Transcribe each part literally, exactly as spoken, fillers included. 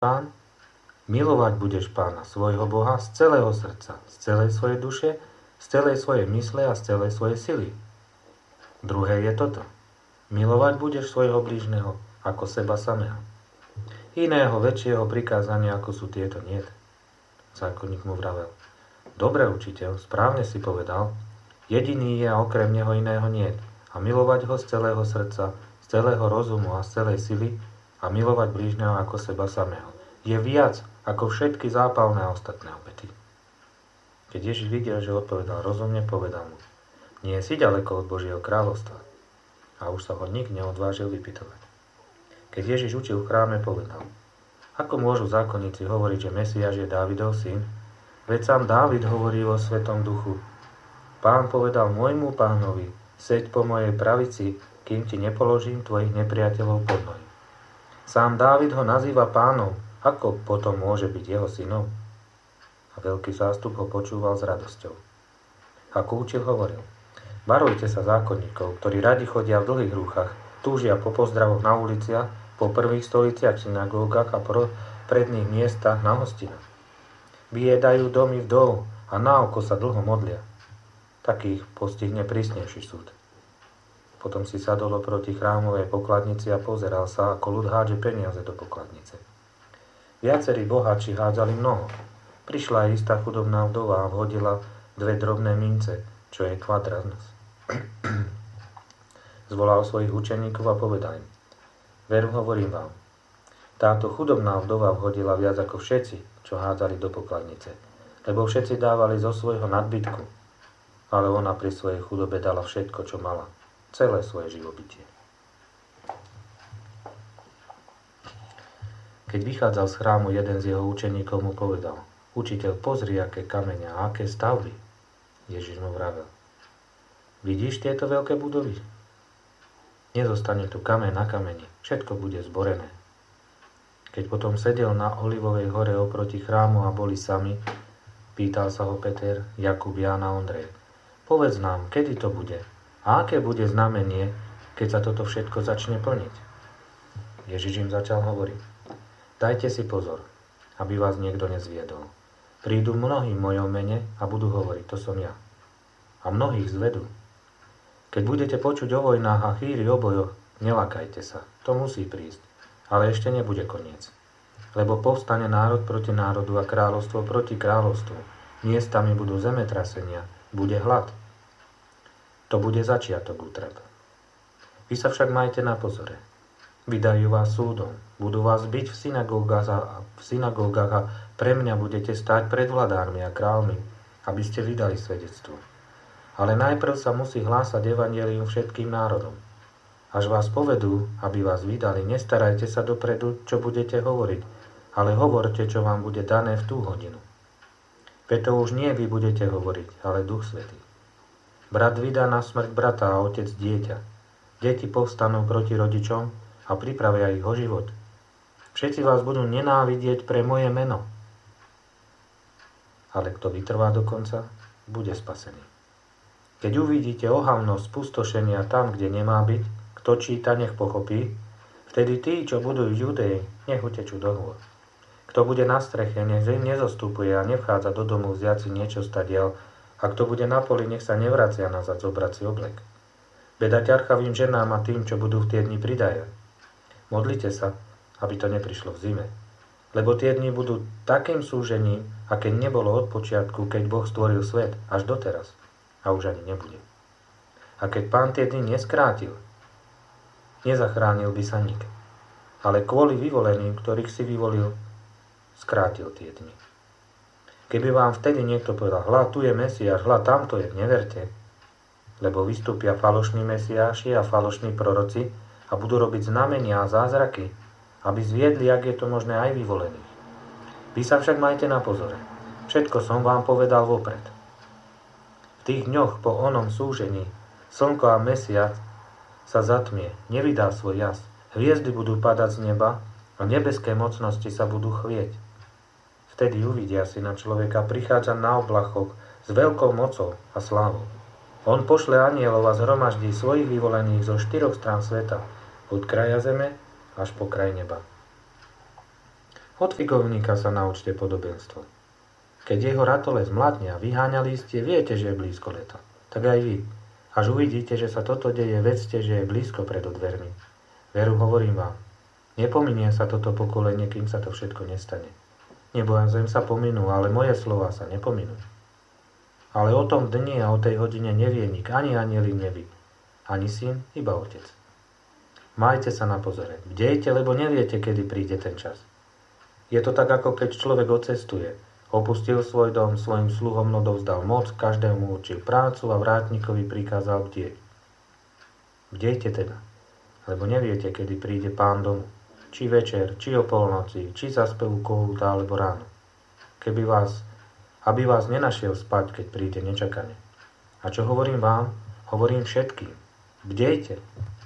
Pán? Milovať budeš Pána, svojho Boha, z celého srdca, z celej svojej duše, z celej svojej mysle a z celej svojej sily. Druhé je toto. Milovať budeš svojho blížneho ako seba samého. Iného väčšieho prikázania, ako sú tieto, niet. Zákonník mu vravel. Dobre, učiteľ, správne si povedal. Jediný je a okrem neho iného niet. A milovať ho z celého srdca, z celého rozumu a z celej sily a milovať blížneho ako seba samého. Je viac ako všetky zápalné a ostatné obety. Keď Ježiš videl, že odpovedal rozumne, povedal mu, nie si ďaleko od Božieho kráľovstva. A už sa ho nik neodvážil vypytovať. Keď Ježiš učil v chráme, povedal, ako môžu zákonníci hovoriť, že Mesiáš je Dávidov syn? Veď sám Dávid hovorí vo Svetom duchu. Pán povedal môjmu pánovi, seď po mojej pravici, kým ti nepoložím tvojich nepriateľov pod nohy. Sám Dávid ho nazýva pánom, ako potom môže byť jeho synom? A veľký zástup ho počúval s radosťou. Ako učil, hovoril, varujte sa zákonníkov, ktorí radi chodia v dlhých rúchach, túžia po pozdravoch na uliciach, po prvých stoliciach v synagógach a po predných miestach na hostinách. Vyjedajú domy vdov a na oko sa dlho modlia. Takých postihne prísnejší súd. Potom si sadol oproti chrámovej pokladnici a pozeral sa, ako ľud hádže peniaze do pokladnice. Viacerí boháči hádzali mnoho. Prišla aj istá chudobná vdova a vhodila dve drobné mince, čo je kvadrans. Zvolal svojich učeníkov a povedal im, veru hovorím vám, táto chudobná vdova vhodila viac ako všetci, čo hádzali do pokladnice, lebo všetci dávali zo svojho nadbytku, ale ona pri svojej chudobe dala všetko, čo mala, celé svoje živobytie. Keď vychádzal z chrámu, jeden z jeho učeníkov mu povedal, učiteľ, pozri, aké kamene a aké stavby. Ježiš mu vravel, vidíš tieto veľké budovy? Nezostane tu kameň na kameni, všetko bude zborené. Keď potom sedel na Olivovej hore oproti chrámu a boli sami, pýtal sa ho Peter, Jakub, Ján a Ondrej. Povedz nám, kedy to bude a aké bude znamenie, keď sa toto všetko začne plniť. Ježiš im začal hovoriť. Dajte si pozor, aby vás niekto nezviedol. Prídu mnohí v mojom mene a budú hovoriť, to som ja. A mnohých zvedú. Keď budete počuť o vojnách a chýri o bojoch, nelakajte sa, to musí prísť. Ale ešte nebude koniec. Lebo povstane národ proti národu a kráľovstvo proti kráľovstvu. Miestami budú zemetrasenia, bude hlad. To bude začiatok útrap. Vy sa však majte na pozore. Vydajú vás súdom, budú vás biť v synagógach a, v synagógach a pre mňa budete stáť pred vladármi a kráľmi, aby ste vydali svedectvo. Ale najprv sa musí hlásať evanjelium všetkým národom. Až vás povedú, aby vás vydali, nestarajte sa dopredu, čo budete hovoriť, ale hovorte, čo vám bude dané v tú hodinu. Veď to už nie vy budete hovoriť, ale Duch Svätý. Brat vydá na smrť brata a otec dieťa. Deti povstanú proti rodičom a pripravia ich o život. Všetci vás budú nenávidieť pre moje meno. Ale kto vytrvá do konca, bude spasený. Keď uvidíte ohavnosť spustošenia tam, kde nemá byť, kto číta, nech pochopí, vtedy tí, čo budú v Judei, nech utečú do hôr. Kto bude na streche, nech nezostupuje a nevchádza do domu vziať si niečo stadiaľ, a kto bude na poli, nech sa nevracia nazad zobrať si oblek. Beda ťarchavým ženám a tým, čo budú v tie dni pridajať. Modlite sa, aby to neprišlo v zime. Lebo tie dni budú takým súžením, aké nebolo od počiatku, keď Boh stvoril svet, až doteraz. A už ani nebude. A keď Pán tie dni neskrátil, nezachránil by sa nik. Ale kvôli vyvoleným, ktorých si vyvolil, skrátil tie dni. Keby vám vtedy niekto povedal, hľa, tu je Mesiáš, hľa, tamto je, neverte. Lebo vystúpia falošní Mesiáši a falošní proroci, a budú robiť znamenia a zázraky, aby zviedli, ak je to možné, aj vyvolených. Vy sa však majte na pozore. Všetko som vám povedal vopred. V tých dňoch po onom súžení slnko a mesiac sa zatmie, nevydá svoj jas. Hviezdy budú padať z neba a nebeské mocnosti sa budú chvieť. Vtedy uvidia Syna človeka prichádzať na oblachoch s veľkou mocou a slávou. On pošle anielov a zhromaždí svojich vyvolených zo štyroch strán sveta, od kraja zeme až po kraj neba. Od figovníka sa naučte podobenstvo. Keď jeho ratole zmladnia, vyháňali ste, viete, že je blízko leto. Tak aj vy. Až uvidíte, že sa toto deje, vedzte, že je blízko pred odvermi. Veru, hovorím vám, nepominie sa toto pokolenie, kým sa to všetko nestane. Nebo a zem sa pominú, ale moje slova sa nepominú. Ale o tom dni a o tej hodine nevie nik, ani anjeli neví, ani syn, iba otec. Majte sa na pozore, bdejte, lebo neviete, kedy príde ten čas. Je to tak, ako keď človek odcestuje. Opustil svoj dom, svojim sluhom odovzdal moc, každému určil prácu a vrátnikovi prikázal bdieť. Bdejte teda, lebo neviete, kedy príde pán domu. Či večer, či o polnoci, či za spevu kohúta, alebo ráno. Keby vás, aby vás nenašiel spať, keď príde nečakane. A čo hovorím vám? Hovorím všetkým. Bdejte.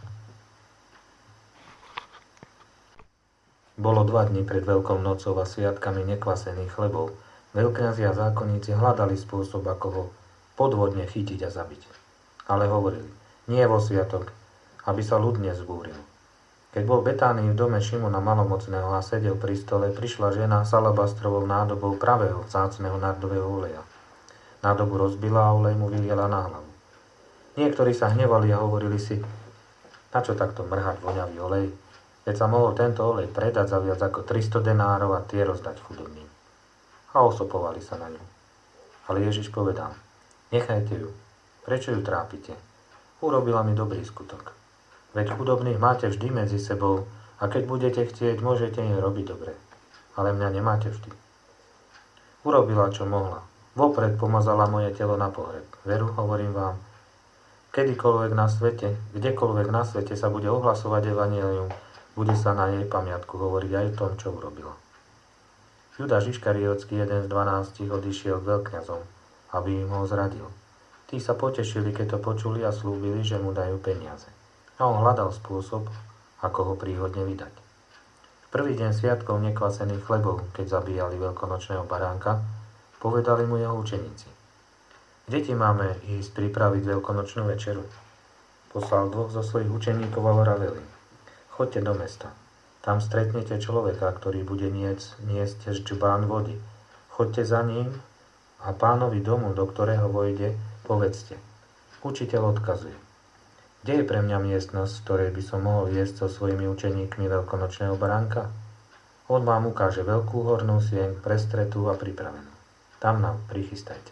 Bolo dva dni pred Veľkou nocou a sviatkami nekvasených chlebov. Veľkňazi a zákonníci hľadali spôsob, ako ho podvodne chytiť a zabiť. Ale hovorili, nie vo sviatok, aby sa ľud nezbúril. Keď bol Betánii v dome Šimona malomocného a sedel pri stole, prišla žena s alabastrovou nádobou pravého vzácneho nardového oleja. Nádobu rozbila a olej mu vyliela na hlavu. Niektorí sa hnevali a hovorili si, na čo takto mrhať voňavý olej? Keď sa mohol tento olej predať za viac ako tristo denárov a tie rozdať chudobným. A osopovali sa na ňu. Ale Ježiš povedal, nechajte ju, prečo ju trápite? Urobila mi dobrý skutok. Veď chudobných máte vždy medzi sebou a keď budete chcieť, môžete im robiť dobre. Ale mňa nemáte vždy. Urobila, čo mohla. Vopred pomazala moje telo na pohreb. Veru, hovorím vám, kedykoľvek na svete, kdekoľvek na svete sa bude ohlasovať evanjelium, bude sa na jej pamiatku hovoriť aj o tom, čo urobila. Judáš Iškariotský, jeden z dvanástich, odišiel k veľkňazom, aby im ho zradil. Tí sa potešili, keď to počuli a slúbili, že mu dajú peniaze. A on hľadal spôsob, ako ho príhodne vydať. V prvý deň sviatkov nekvasených chlebov, keď zabíjali veľkonočného baránka, povedali mu jeho učeníci. Kde ti máme ísť pripraviť veľkonočnú večeru? Poslal dvoch zo svojich učeníkov a hovorili, choďte do mesta. Tam stretnete človeka, ktorý bude niec, niesť žbán vody. Choďte za ním a pánovi domu, do ktorého vojde, povedzte. Učiteľ odkazuje. Kde je pre mňa miestnosť, v ktorej by som mohol jesť so svojimi učeníkmi veľkonočného baránka? On vám ukáže veľkú hornú sieň, prestretú a pripravenú. Tam nám prichystajte.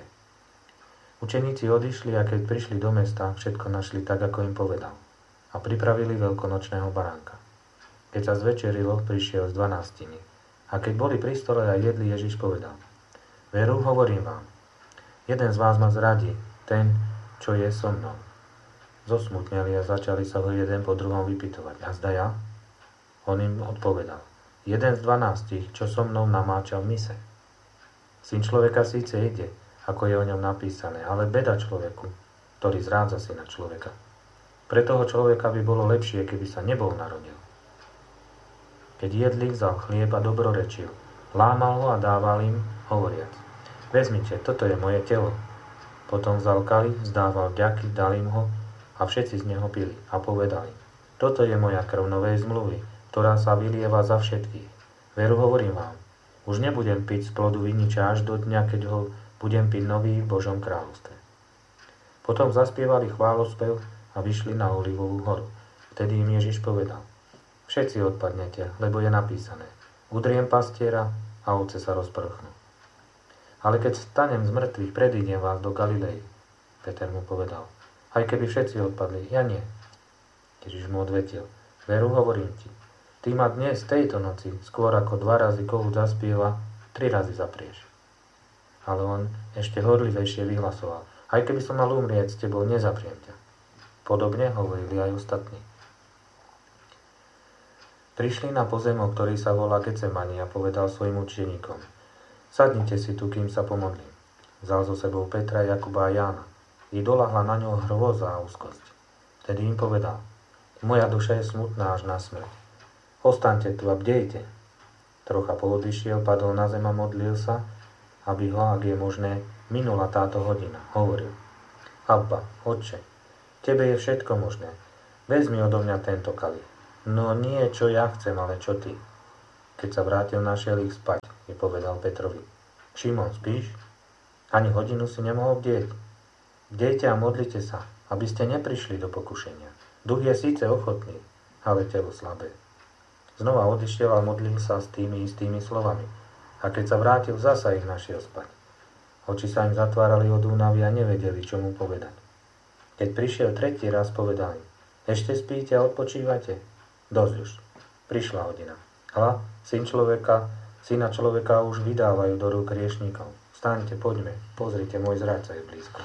Učeníci odišli a keď prišli do mesta, všetko našli tak, ako im povedal. A pripravili veľkonočného baránka. Keď sa zvečerilo, prišiel z dvanástiny. A keď boli pri stole a jedli, Ježiš povedal. Veru, hovorím vám, jeden z vás ma zradí, ten, čo je so mnou. Zosmutneli a začali sa ho jeden po druhom vypytovať. A zda ja? On im odpovedal. Jeden z dvanástich, čo so mnou namáčal mise. Syn človeka síce ide, ako je o ňom napísané, ale beda človeku, ktorý zrádza syna človeka. Pre toho človeka by bolo lepšie, keby sa nebol narodil. Keď jedli, vzal chlieb a dobrorečil. Lámal ho a dával im, hovoriac. Vezmite, toto je moje telo. Potom vzal kalich, vzdával vďaky, dal im ho a všetci z neho pili. A povedali, toto je moja krv novej zmluvy, ktorá sa vylieva za všetkých. Veru, hovorím vám, už nebudem piť z plodu viniča až do dňa, keď ho budem piť nový v Božom kráľovstve. Potom zaspievali chválospev a vyšli na Olivovú horu. Vtedy im Ježiš povedal, všetci odpadnete, lebo je napísané, udriem pastiera a ovce sa rozprchnú. Ale keď stanem z mŕtvych, predídem vás do Galilei. Peter mu povedal, aj keby všetci odpadli, ja nie. Ježiš mu odvetil, veru, hovorím ti, ty ma dnes, tejto noci, skôr ako dva razy kohút zaspieva, tri razy zaprieš. Ale on ešte horlivejšie vyhlasoval, aj keby som mal umrieť s tebou, nezapriem ťa. Podobne hovorili aj ostatní. Prišli na pozemok, ktorý sa volá Getsemani a povedal svojim učeníkom, sadnite si tu, kým sa pomodlím. Vzal so sebou Petra, Jakuba a Jána. I dolahla na ňo hrôza a úzkosť. Vtedy im povedal, moja duša je smutná až na smrť. Ostaňte tu a bdejte. Trocha poodišiel, padol na zem a modlil sa, aby ho, ak je možné, minula táto hodina. Hovoril, Abba, Otče, tebe je všetko možné. Vezmi odo mňa tento kalich. No nie, čo ja chcem, ale čo ty. Keď sa vrátil, našiel ich spať, je povedal Petrovi. Šimon, spíš? Ani hodinu si nemohol bdieť. Bdejte a modlite sa, aby ste neprišli do pokušenia. Duch je síce ochotný, ale telo slabé. Znova odišiel a modlil sa s tými istými slovami. A keď sa vrátil, zasa ich našiel spať. Oči sa im zatvárali od únavy a nevedeli, čo mu povedať. Keď prišiel tretí raz, povedal im, ešte spíte a odpočívate? Dosť už. Prišla hodina. Hľa, syn človeka, syna človeka už vydávajú do rúk hriešníkov. Vstaňte, poďme, pozrite, môj zradca je blízko.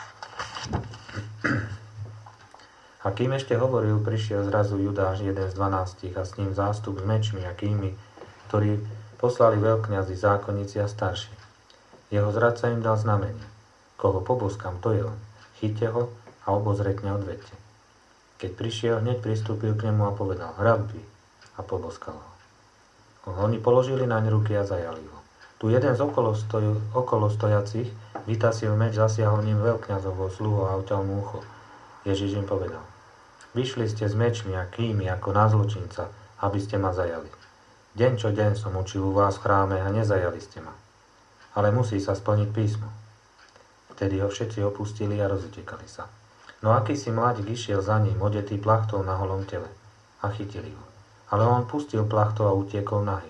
A kým ešte hovoril, prišiel zrazu Judáš, jeden z dvanástich, a s ním zástup s mečmi a kými, ktorí poslali veľkňazi, zákonníci a starší. Jeho zradca im dal znamenie. Koho poboskám, to je on. Chyťte ho a obozretne odvedte. Keď prišiel, hneď pristúpil k nemu a povedal, rabbi, a poboskal ho. Oni položili naň ruky a zajali ho. Tu jeden z okolo, stoj, okolo stojacich vytasil meč, zasiahol ním veľkňazovou sluhou a uťal mu ucho. Ježiš im povedal, vyšli ste s mečmi a kými ako na zločinca, aby ste ma zajali. Deň čo deň som učil u vás v chráme a nezajali ste ma. Ale musí sa splniť písmo. Vtedy ho všetci opustili a rozutekali sa. No akýsi mladík išiel za ním, odetý plachtou na holom tele. A chytili ho. Ale on pustil plachtou a utiekol nahý.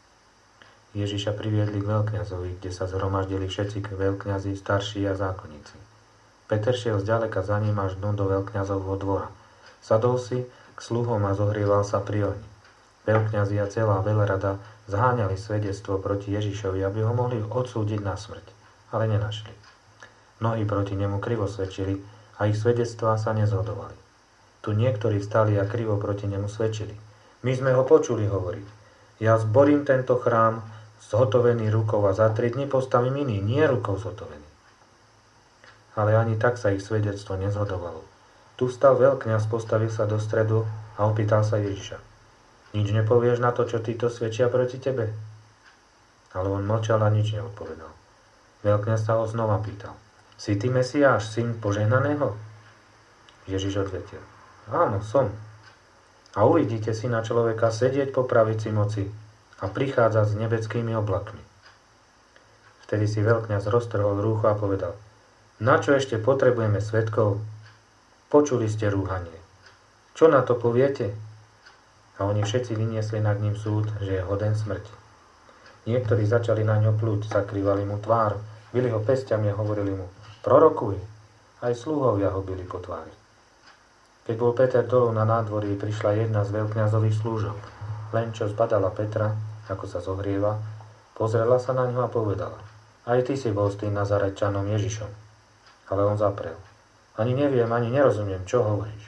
Ježiša priviedli k veľkňazovi, kde sa zhromaždili všetci veľkňazi, starší a zákonníci. Peter šiel zďaleka za ním až dnu do veľkňazovho dvora. Sadol si k sluhom a zohrieval sa pri ohni. Veľkňazi a celá veľrada zháňali svedectvo proti Ježišovi, aby ho mohli odsúdiť na smrť, ale nenašli. Mnohí proti nemu krivo svedčili a ich svedectvá sa nezhodovali. Tu niektorí stali a krivo proti nemu svedčili. My sme ho počuli hovoriť. Ja zborím tento chrám zhotovený rukou a za tri dni postavím iný, nie rukou zhotovený. Ale ani tak sa ich svedectvo nezhodovalo. Tu stal veľkňaz, postavil sa do stredu a opýtal sa Ježiša. Nič nepovieš na to, čo títo svedčia proti tebe? Ale on mlčal a nič neodpovedal. Veľkňaz sa ho znova pýtal. Si ty Mesiáš, syn požehnaného? Ježiš odvetil. Áno, som. A uvidíte syna človeka sedieť po pravici moci a prichádzať s nebeckými oblakmi. Vtedy si veľkňaz roztrhol rúcho a povedal. Na čo ešte potrebujeme svedkov? Počuli ste rúhanie. Čo na to poviete? A oni všetci vyniesli nad ním súd, že je hoden smrti. Niektorí začali na ňo plúť, zakrývali mu tvár, bili ho pesťami a hovorili mu, prorokuj. Aj sluhovia ho bili po tvári. Keď bol Peter dolu na nádvorí, prišla jedna z veľkňazových slúžok. Len čo zbadala Petra, ako sa zohrieva, pozrela sa na ňo a povedala, aj ty si bol s tým Nazarečanom Ježišom. Ale on zaprel. Ani neviem, ani nerozumiem, čo hovoríš.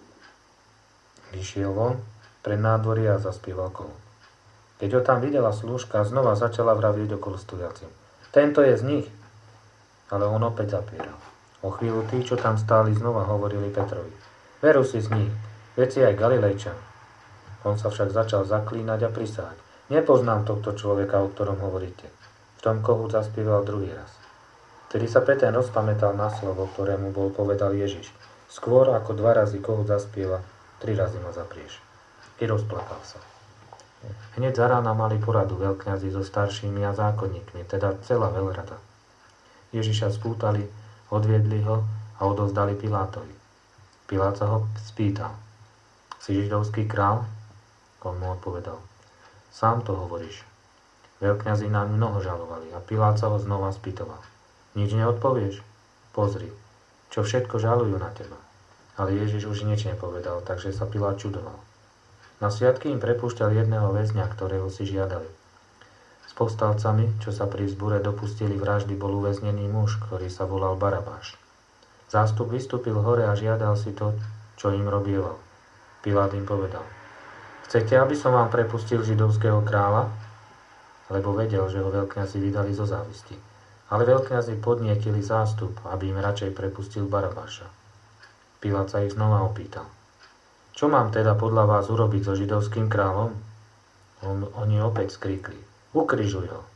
Vyšiel von pred nádvorie a zaspieval kolo. Keď ho tam videla slúžka, znova začala vraviť okolo stojacim. Tento je z nich. Ale on opäť zapieral. O chvíľu tí, čo tam stáli, znova hovorili Petrovi. Veru si z nich, veď si aj Galilejčan. On sa však začal zaklínať a prisahať. Nepoznám tohto človeka, o ktorom hovoríte. V tom kohu zaspieval druhý raz. Vtedy sa Peter rozpamätal na slovo, ktorému bol povedal Ježiš. Skôr ako dva razy kohu zaspieva, tri razy ma zaprieš. I rozplakal sa. Hneď za rána mali poradu veľkňazi so staršími a zákonníkmi, teda celá veľrada. Ježiša spútali, odviedli ho a odovzdali Pilátovi. Pilát sa ho spýtal. Si židovský král? On mu odpovedal. Sám to hovoríš. Veľkňazi naň mnoho žalovali a Pilát sa ho znova spýtoval. Nič neodpovieš? Pozri, čo všetko žalujú na teba. Ale Ježiš už nič nepovedal, takže sa Pilát čudoval. Na sviatky im prepúšťal jedného väzňa, ktorého si žiadali. S povstalcami, čo sa pri zbure dopustili vraždy, bol uväznený muž, ktorý sa volal Barabáš. Zástup vystúpil hore a žiadal si to, čo im robieval. Pilát im povedal. Chcete, aby som vám prepustil židovského kráľa? Lebo vedel, že ho veľkňazi vydali zo závisti. Ale veľkňazi podnietili zástup, aby im radšej prepustil Barabáša. Pilát sa ich znova opýtal. Čo mám teda podľa vás urobiť so židovským kráľom? On, oni opäť skríkli. Ukrižuj ho.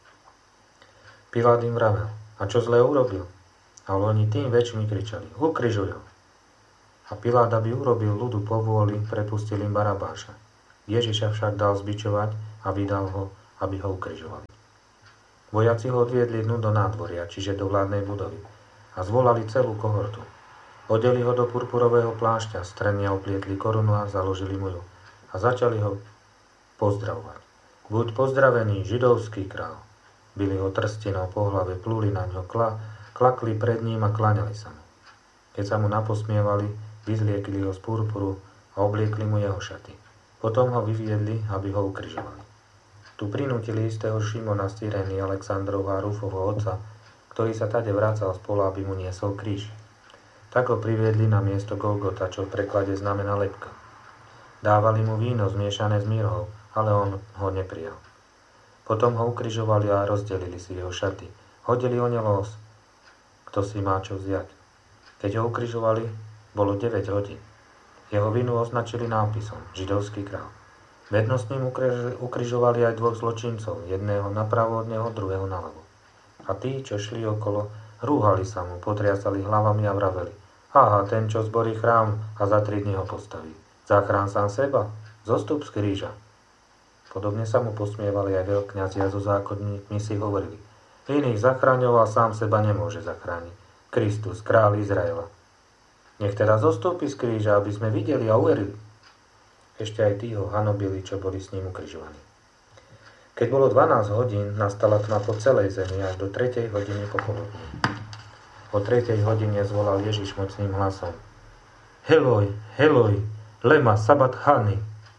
Pilát im vravel. A čo zle urobil? Ale oni tým väčšmi kričali. Ukrižuj ho. A Pilát, aby urobil ľudu povôli, prepustil im Barabáša. Ježiša však dal zbičovať a vydal ho, aby ho ukrižovali. Vojaci ho odviedli dnu do nádvoria, čiže do vládnej budovy, a zvolali celú kohortu. Odeli ho do purpurového plášťa, strenia oplietli korunu a založili mu ju a začali ho pozdravovať. Buď pozdravený, židovský král. Bili ho trstinou po hlave, plúli na ňo, kla, klakli pred ním a kláňali sa mu. Keď sa mu naposmievali, vyzliekli ho z purpuru a obliekli mu jeho šaty. Potom ho vyviedli, aby ho ukrižovali. Tu prinútili istého Šimona z Cyrény, Alexandrovho a Rufovho otca, ktorý sa tade vracal z pola, aby mu niesol kríž. Tak ho priviedli na miesto Golgota, čo v preklade znamená lebka. Dávali mu víno zmiešané s mirhou, ale on ho neprijal. Potom ho ukrižovali a rozdelili si jeho šaty. Hodili o ne los, kto si má čo vziať. Keď ho ukrižovali, bolo deväť hodín. Jeho vinu označili nápisom Židovský král. Vedno s ním ukrižovali aj dvoch zločincov, jedného napravo od neho, druhého naľavo. A tí, čo šli okolo, rúhali sa mu, potriasali hlavami a vraveli: Aha, ten, čo zborí chrám a za tri dni ho postaví. Zachrán sám seba, zostup z kríža. Podobne sa mu posmievali aj veľkňazia so zákonníkmi, si hovorili: Iných zachraňoval, sám seba nemôže zachrániť. Kristus, kráľ Izraela. Nech teraz zostúpi z kríža, aby sme videli a uverili. Ešte aj tí ho hanobili, čo boli s ním ukrižovaní. Keď bolo dvanásť hodín, nastala tma po celej zemi až do tretej hodiny popoludní. O tretej hodine zvolal Ježiš mocným hlasom: Heloj, Heloj, lema sabachthani,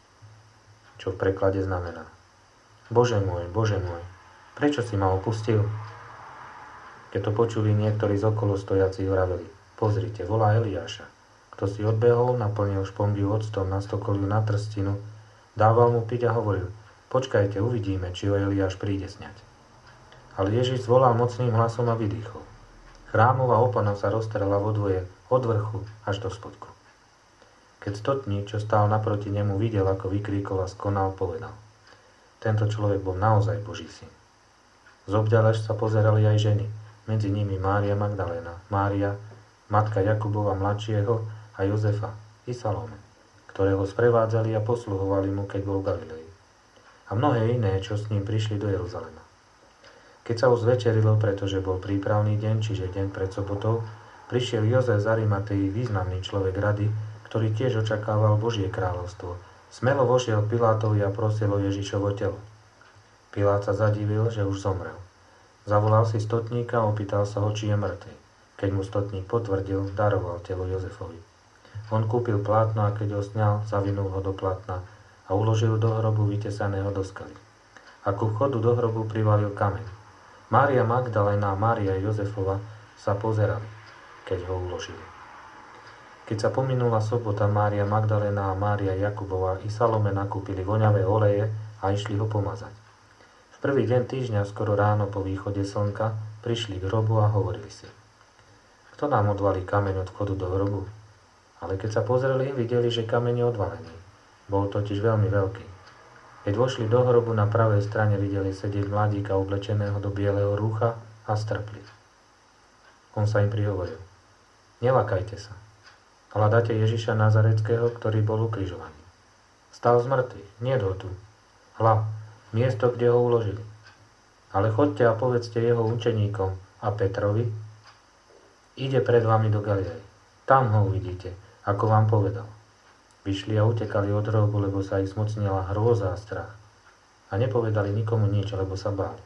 čo v preklade znamená: Bože môj, Bože môj, prečo si ma opustil? Keď to počuli, niektorí z okolo stojacich vraveli: Pozrite, volá Eliáša. Kto si odbehol, naplnil špongiu octom, nastokol ju na trstinu, dával mu piť a hovoril: Počkajte, uvidíme, či ho Eliáš príde sňať. Ale Ježiš zvolal mocným hlasom a vydýchol. Chrámová opona sa roztrela vo dvoje, od vrchu až do spodku. Keď stotník, čo stál naproti nemu, videl, ako vykríkol a skonal, povedal: Tento človek bol naozaj Boží syn. Zobďalež sa pozerali aj ženy, medzi nimi Mária Magdaléna, Mária, matka Jakubova mladšieho, a Jozefa i Salome, ktoré ho sprevádzali a posluhovali mu, keď bol v Galilei. A mnohé iné, čo s ním prišli do Jeruzalema. Keď sa už zvečerilo, pretože bol prípravný deň, čiže deň pred sobotou, prišiel Jozef z Arimatei, významný človek rady, ktorý tiež očakával Božie kráľovstvo. Smelo vošiel Pilátovi a prosil o Ježišovo telo. Pilát sa zadivil, že už zomrel. Zavolal si stotníka a opýtal sa ho, či je mŕtvy. Keď mu stotník potvrdil, daroval telo Jozefovi. On kúpil plátno a keď ho sňal, zavinul ho do plátna a uložil do hrobu vytesaného do skaly. A ku vchodu do hrobu privalil kameň. Mária Magdaléna a Mária Jozefova sa pozerali, keď ho uložili. Keď sa pominula sobota, Mária Magdaléna a Mária Jakubova i Salome nakúpili voňavé oleje a išli ho pomazať. V prvý deň týždňa, skoro ráno po východe slnka, prišli k hrobu a hovorili si: Kto nám odvalí kameň od vchodu do hrobu? Ale keď sa pozreli, videli, že kameň je odvalený. Bol totiž veľmi veľký. Keď vošli do hrobu, na pravej strane videli sedieť mladíka oblečeného do bieleho rúcha a strpli. On sa im prihovoril: Nelakajte sa. Hľadáte Ježiša Nazareckého, ktorý bol ukrižovaný. Stal z mŕtvych, niet ho tu. Hľa, miesto, kde ho uložili. Ale choďte a povedzte jeho učeníkom a Petrovi: Ide pred vami do Galilei. Tam ho uvidíte, ako vám povedal. Vyšli a utekali od hrobu, lebo sa ich zmocnila hrôza a strach. A nepovedali nikomu nič, lebo sa báli.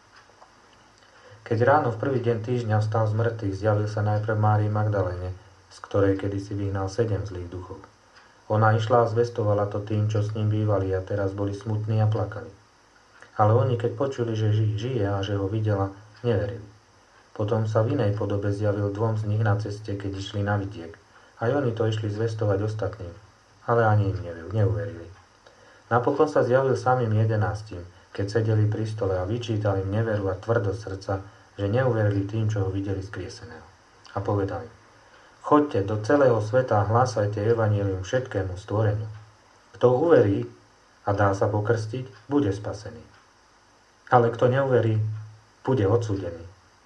Keď ráno v prvý deň týždňa vstal z mŕtvych, zjavil sa najprv Márii Magdaléne, z ktorej kedysi vyhnal sedem zlých duchov. Ona išla a zvestovala to tým, čo s ním bývali, a teraz boli smutní a plakali. Ale oni, keď počuli, že žije a že ho videla, neverili. Potom sa v inej podobe zjavil dvom z nich na ceste, keď išli na vidiek. Aj oni to išli zvestovať ostatným, ale ani im neuverili. Napokon sa zjavil samým jedenástim, keď sedeli pri stole a vyčítal im neveru a tvrdosť srdca, že neuverili tým, čo ho videli skrieseného. A povedali: Choďte do celého sveta a hlásajte evanjelium všetkému stvoreniu. Kto uverí a dá sa pokrstiť, bude spasený. Ale kto neuverí, bude odsúdený.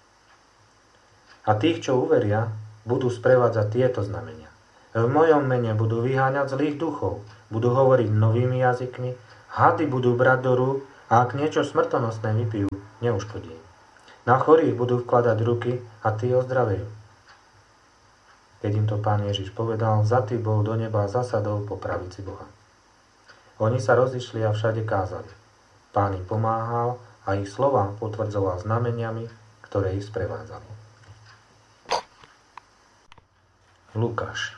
A tých, čo uveria, budú sprevádzať tieto znamenia. V mojom mene budú vyháňať zlých duchov, budú hovoriť novými jazykmi a Hady budú brať do rúk a ak niečo smrtonosné vypijú, neuškodí. Na chorých budú vkladať ruky a tí ozdravejú. Keď im to Pán Ježiš povedal, vzatý bol do neba a zasadol po pravici Boha. Oni sa rozišli a všade kázali. Pán im pomáhal a ich slová potvrdzoval znameniami, ktoré ich sprevádzali. Lukáš.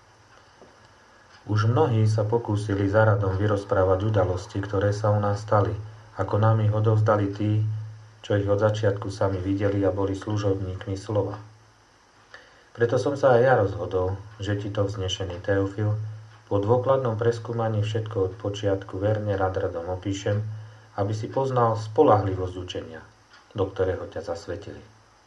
Už mnohí sa pokúsili za radom vyrozprávať udalosti, ktoré sa u nás stali, ako nám ich odovzdali tí, čo ich od začiatku sami videli a boli služobníkmi slova. Preto som sa aj ja rozhodol, že ti to vznešený Teofil po dôkladnom preskúmaní všetko od počiatku verne rad radom opíšem, aby si poznal spoľahlivosť učenia, do ktorého ťa zasvetili.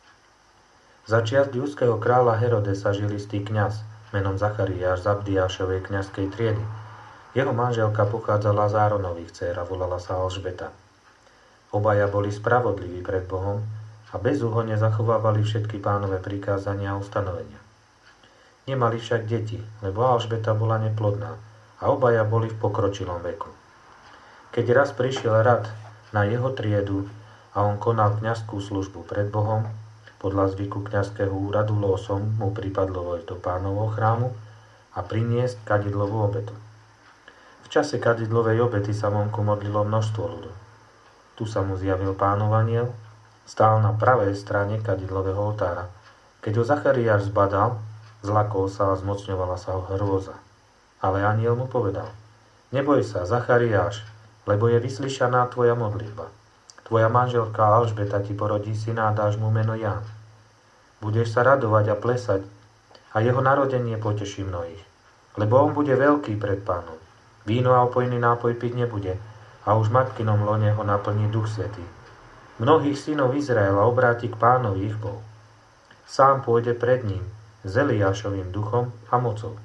Za čias judského kráľa Herodesa žil istý kňaz, menom Zachariáš z Abdiášovej kňazskej triedy. Jeho manželka pochádzala z Áronových dcér a volala sa Alžbeta. Obaja boli spravodliví pred Bohom a bezúhonne zachovávali všetky Pánove prikázania a ustanovenia. Nemali však deti, lebo Alžbeta bola neplodná a obaja boli v pokročilom veku. Keď raz prišiel rad na jeho triedu a on konal kňazskú službu pred Bohom, podľa zvyku kňazského úradu losom mu pripadlo vojsť do Pánovho chrámu a priniesť kadidlovú obetu. V čase kadidlovej obety sa vonku modlilo množstvo ľudu. Tu sa mu zjavil Pánov anjel, stál na pravej strane kadidlového oltára. Keď ho Zachariáš zbadal, zlakol sa a zmocňovala sa ho hrôza. Ale anjel mu povedal: Neboj sa, Zachariáš, lebo je vyslyšaná tvoja modlitba. Tvoja manželka Alžbeta ti porodí syna a dáš mu meno Ján. Budeš sa radovať a plesať a jeho narodenie poteší mnohých. Lebo on bude veľký pred Pánom. Víno a opojný nápoj piť nebude a už v matkinom lone ho naplní Duch Svätý. Mnohých synov Izraela obráti k Pánovi ich Bohu. Sám pôjde pred ním s Eliášovým duchom a mocou,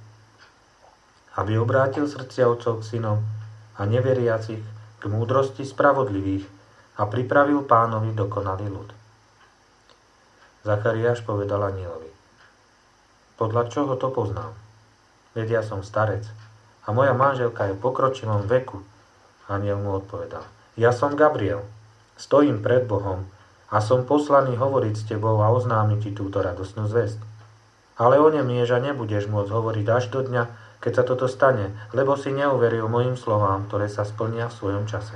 aby obrátil srdcia otcov k synom a neveriacich k múdrosti spravodlivých a pripravil Pánovi dokonalý ľud. Zachariáš povedal anjelovi: Podľa čoho to poznám? Veď ja som starec a moja manželka je v pokročilom veku. Anjel mu odpovedal: Ja som Gabriel, stojím pred Bohom a som poslaný hovoriť s tebou a oznámiť ti túto radosnú zvesť. Ale onemieš a nebudeš môcť hovoriť až do dňa, keď sa toto stane, lebo si neuveril mojim slovám, ktoré sa splnia v svojom čase.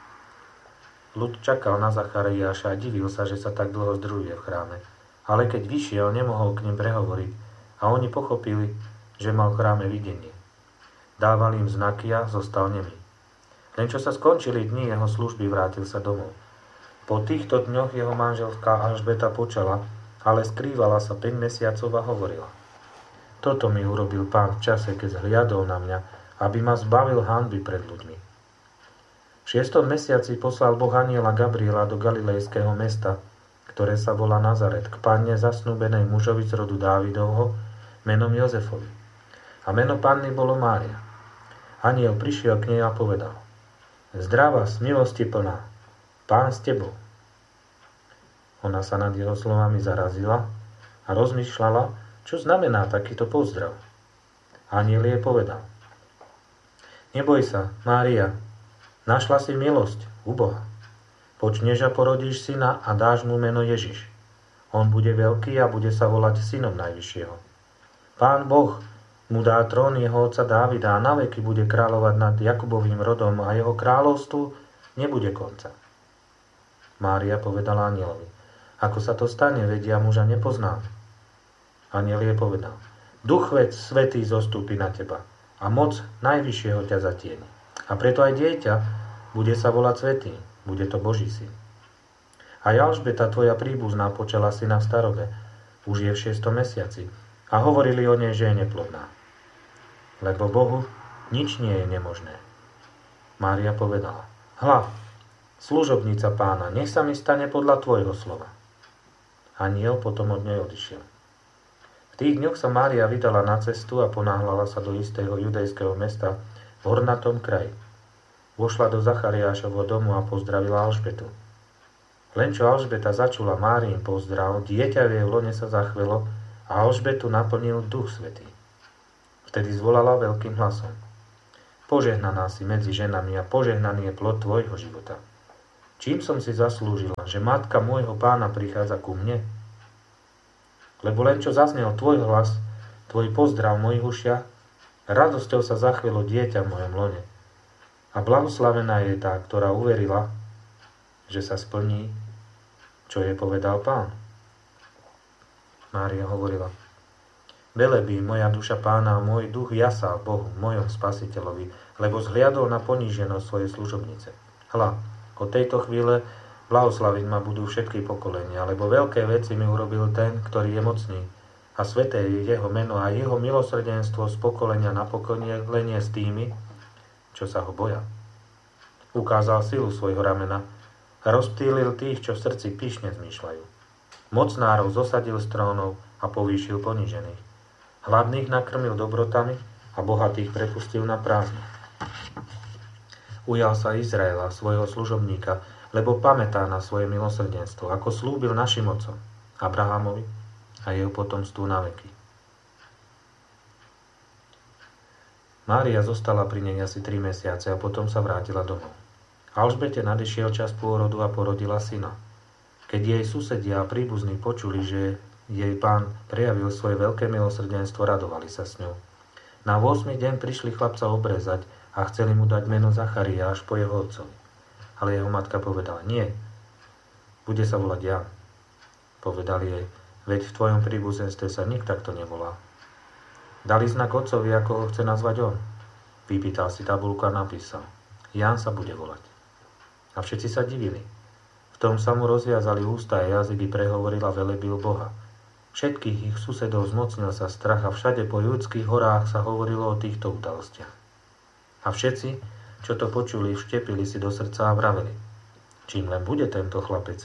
Ľud čakal na Zachariáša a divil sa, že sa tak dlho združuje v chráme. Ale keď vyšiel, nemohol k nim prehovoriť a oni pochopili, že mal v chráme videnie. Dával im znaky a zostal nemý. Len čo sa skončili dni jeho služby, vrátil sa domov. Po týchto dňoch jeho manželská Alžbeta počala, ale skrývala sa päť mesiacov a hovorila: Toto mi urobil Pán v čase, keď zhliadol na mňa, aby ma zbavil hanby pred ľuďmi. V šiestom mesiaci poslal Boh anjela Gabriela do galilejského mesta, ktoré sa volá Nazaret, k panne zasnúbenej mužovi z rodu Dávidovho, menom Jozefovi. A meno panny bolo Mária. Anjel prišiel k nej a povedal: Zdravá, z milosti plná, Pán s tebou. Ona sa nad jeho slovami zarazila a rozmýšľala, čo znamená takýto pozdrav. Anjel jej povedal: Neboj sa, Mária, našla si milosť u Boha. Počneš a porodíš syna a dáš mu meno Ježiš. On bude veľký a bude sa volať synom Najvyššieho. Pán Boh mu dá trón jeho otca Dávida a naveky bude kráľovať nad Jakubovým rodom a jeho kráľovstvu nebude konca. Mária povedala anjelovi: Ako sa to stane, veď ja muža nepoznám. Anjel jej povedal: Duch veď svätý zostúpi na teba a moc Najvyššieho ťa zatieni. A preto aj dieťa bude sa volať svätý, bude to Boží syn. A Alžbeta, tvoja príbuzná, počala syna v starobe, už je v šiestom mesiaci, a hovorili o nej, že je neplodná. Lebo Bohu nič nie je nemožné. Mária povedala: Hľa, služobnica Pána, nech sa mi stane podľa tvojho slova. Anjel potom od nej odišiel. V tých dňoch sa Mária vydala na cestu a ponáhľala sa do istého judejského mesta v hornatom kraji. Vošla do Zachariášovho domu a pozdravila Alžbetu. Len čo Alžbeta začula Márin pozdrav, dieťa v jej lone sa zachvelo a Alžbetu naplnil Duch Svätý. Vtedy zvolala veľkým hlasom: Požehnaná si medzi ženami a požehnaný je plod tvojho života. Čím som si zaslúžila, že matka môjho pána prichádza ku mne? Lebo len čo zaznel tvoj hlas, tvoj pozdrav v mojich ušiach, radosťou sa zachvelo dieťa v mojom lone. A blahoslavená je tá, ktorá uverila, že sa splní, čo jej povedal Pán. Mária hovorila: Velebí moja duša Pána a môj duch jasá v Bohu, mojom Spasiteľovi, lebo zhliadol na poníženosť svojej služobnice. Hľa, od tejto chvíle blahoslaviť ma budú všetky pokolenia, lebo veľké veci mi urobil ten, ktorý je mocný, a sveté je jeho meno a jeho milosrdenstvo z pokolenia na pokolenie s tými, čo sa ho boja. Ukázal silu svojho ramena a rozptýlil tých, čo v srdci pyšne zmýšľajú. Mocnárov zosadil z trónov a povýšil ponížených. Hladných nakrmil dobrotami a bohatých prepustil na prázdno. Ujal sa Izraela, svojho služobníka, lebo pamätá na svoje milosrdenstvo, ako slúbil našim otcom, Abrahamovi a jeho potomstvu na veky. Mária zostala pri nej asi tri mesiace a potom sa vrátila domov. Alžbete nadišiel čas pôrodu a porodila syna. Keď jej susedia a príbuzní počuli, že jej Pán prejavil svoje veľké milosrdenstvo, radovali sa s ňou. Na ôsmy deň prišli chlapca obrezať a chceli mu dať meno Zachariáš po jeho otcovi. Ale jeho matka povedala: Nie, bude sa volať Ján. Povedali jej: Veď v tvojom príbuzenstve sa nik takto nevolá. Dali znak otcovi, ako ho chce nazvať on. Vypýtal si tabuľku a napísal: Ján sa bude volať. A všetci sa divili. V tom sa mu rozviazali ústa a jazyky, prehovoril a velebil Boha. Všetkých ich susedov zmocnil sa strach a všade po judských horách sa hovorilo o týchto udalostiach. A všetci, čo to počuli, vštepili si do srdca a vraveli: Čím len bude tento chlapec?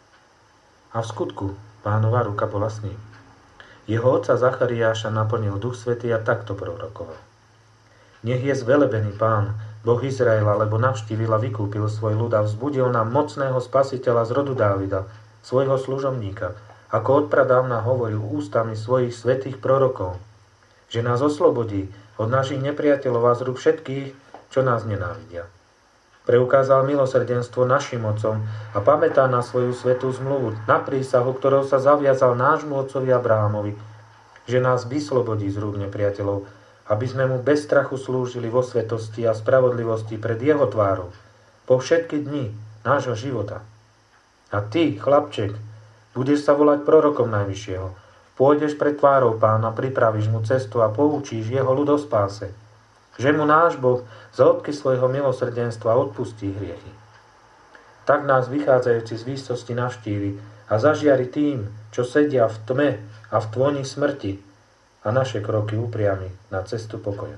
A v skutku Pánova ruka bola s ním. Jeho otca Zachariáša naplnil Duch Svätý a takto prorokoval: Nech je zvelebený Pán, Boh Izraela, lebo navštívil a vykúpil svoj ľud a vzbudil nám mocného spasiteľa z rodu Dávida, svojho služobníka, ako odpradávna hovoril ústami svojich svätých prorokov, že nás oslobodí od našich nepriateľov a z rúk všetkých, čo nás nenávidia. Preukázal milosrdenstvo našim otcom a pamätá na svoju svätú zmluvu, na prísahu, ktorou sa zaviazal nášmu otcovi Abrahamovi, že nás vyslobodí z rúk nepriateľov, aby sme mu bez strachu slúžili vo svetosti a spravodlivosti pred jeho tvárou po všetky dni nášho života. A ty, chlapček, budeš sa volať prorokom Najvyššieho. Pôjdeš pred tvárou Pána, pripravíš mu cestu a poučíš jeho ľud o spáse. Že mu náš Boh za odky svojho milosrdenstva odpustí hriechy. Tak nás vychádzajúci z výsosti navštívi a zažiari tým, čo sedia v tme a v tvoni smrti, a naše kroky upriami na cestu pokoja.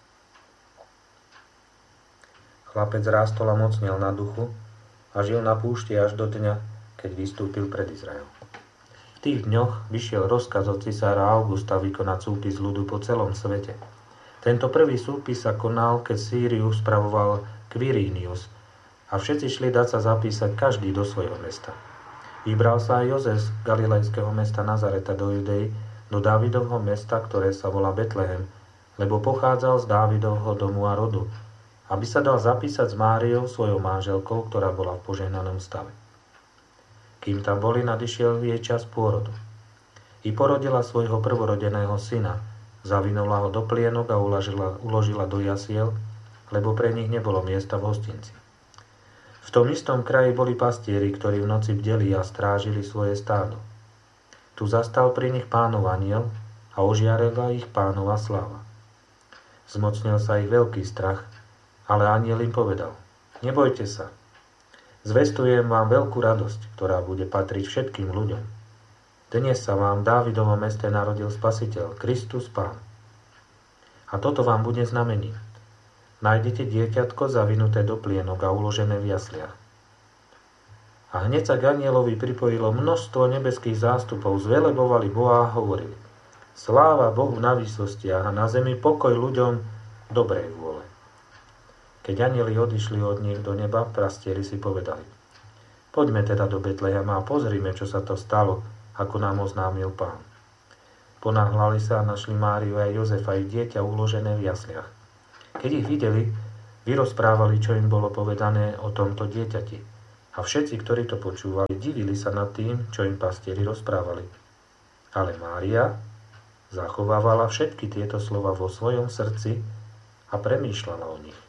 Chlapec rástol a mocnel na duchu a žil na púšti až do dňa, keď vystúpil pred Izrael. V tých dňoch vyšiel rozkaz od cisára Augusta vykonať súpis ľudu po celom svete. Tento prvý súpis sa konal, keď Sýriu spravoval Quirinius a všetci šli dať sa zapísať každý do svojho mesta. Vybral sa aj Jozef z galilejského mesta Nazareta do Judei, do Dávidovho mesta, ktoré sa volá Betlehem, lebo pochádzal z Dávidovho domu a rodu, aby sa dal zapísať s Máriou, svojou manželkou, ktorá bola v požehnanom stave. Kým tam boli, nadišiel jej čas pôrodu. I porodila svojho prvorodeného syna, zavinula ho do plienok a uložila, uložila do jasiel, lebo pre nich nebolo miesta v hostinci. V tom istom kraji boli pastieri, ktorí v noci bdeli a strážili svoje stádo. Tu zastal pri nich Pánov anjel a ožiarila ich Pánova sláva. Zmocnil sa ich veľký strach, ale anjel im povedal: Nebojte sa, zvestujem vám veľkú radosť, ktorá bude patriť všetkým ľuďom. Dnes sa vám v Dávidovom meste narodil Spasiteľ, Kristus Pán. A toto vám bude znamením. Nájdete dieťatko zavinuté do plienok a uložené v jasliach. A hneď sa k anjelovi pripojilo množstvo nebeských zástupov, zvelebovali Boha a hovorili: Sláva Bohu na výsostiach a na zemi pokoj ľuďom dobrej vôle. Keď anjeli odišli od nich do neba, pastieri si povedali: Poďme teda do Betlehema a pozrime, čo sa to stalo, ako nám oznámil Pán. Ponáhľali sa a našli Máriu a Jozefa i dieťa uložené v jasliach. Keď ich videli, vyrozprávali, čo im bolo povedané o tomto dieťati. A všetci, ktorí to počúvali, divili sa nad tým, čo im pastieri rozprávali. Ale Mária zachovávala všetky tieto slova vo svojom srdci a premýšľala o nich.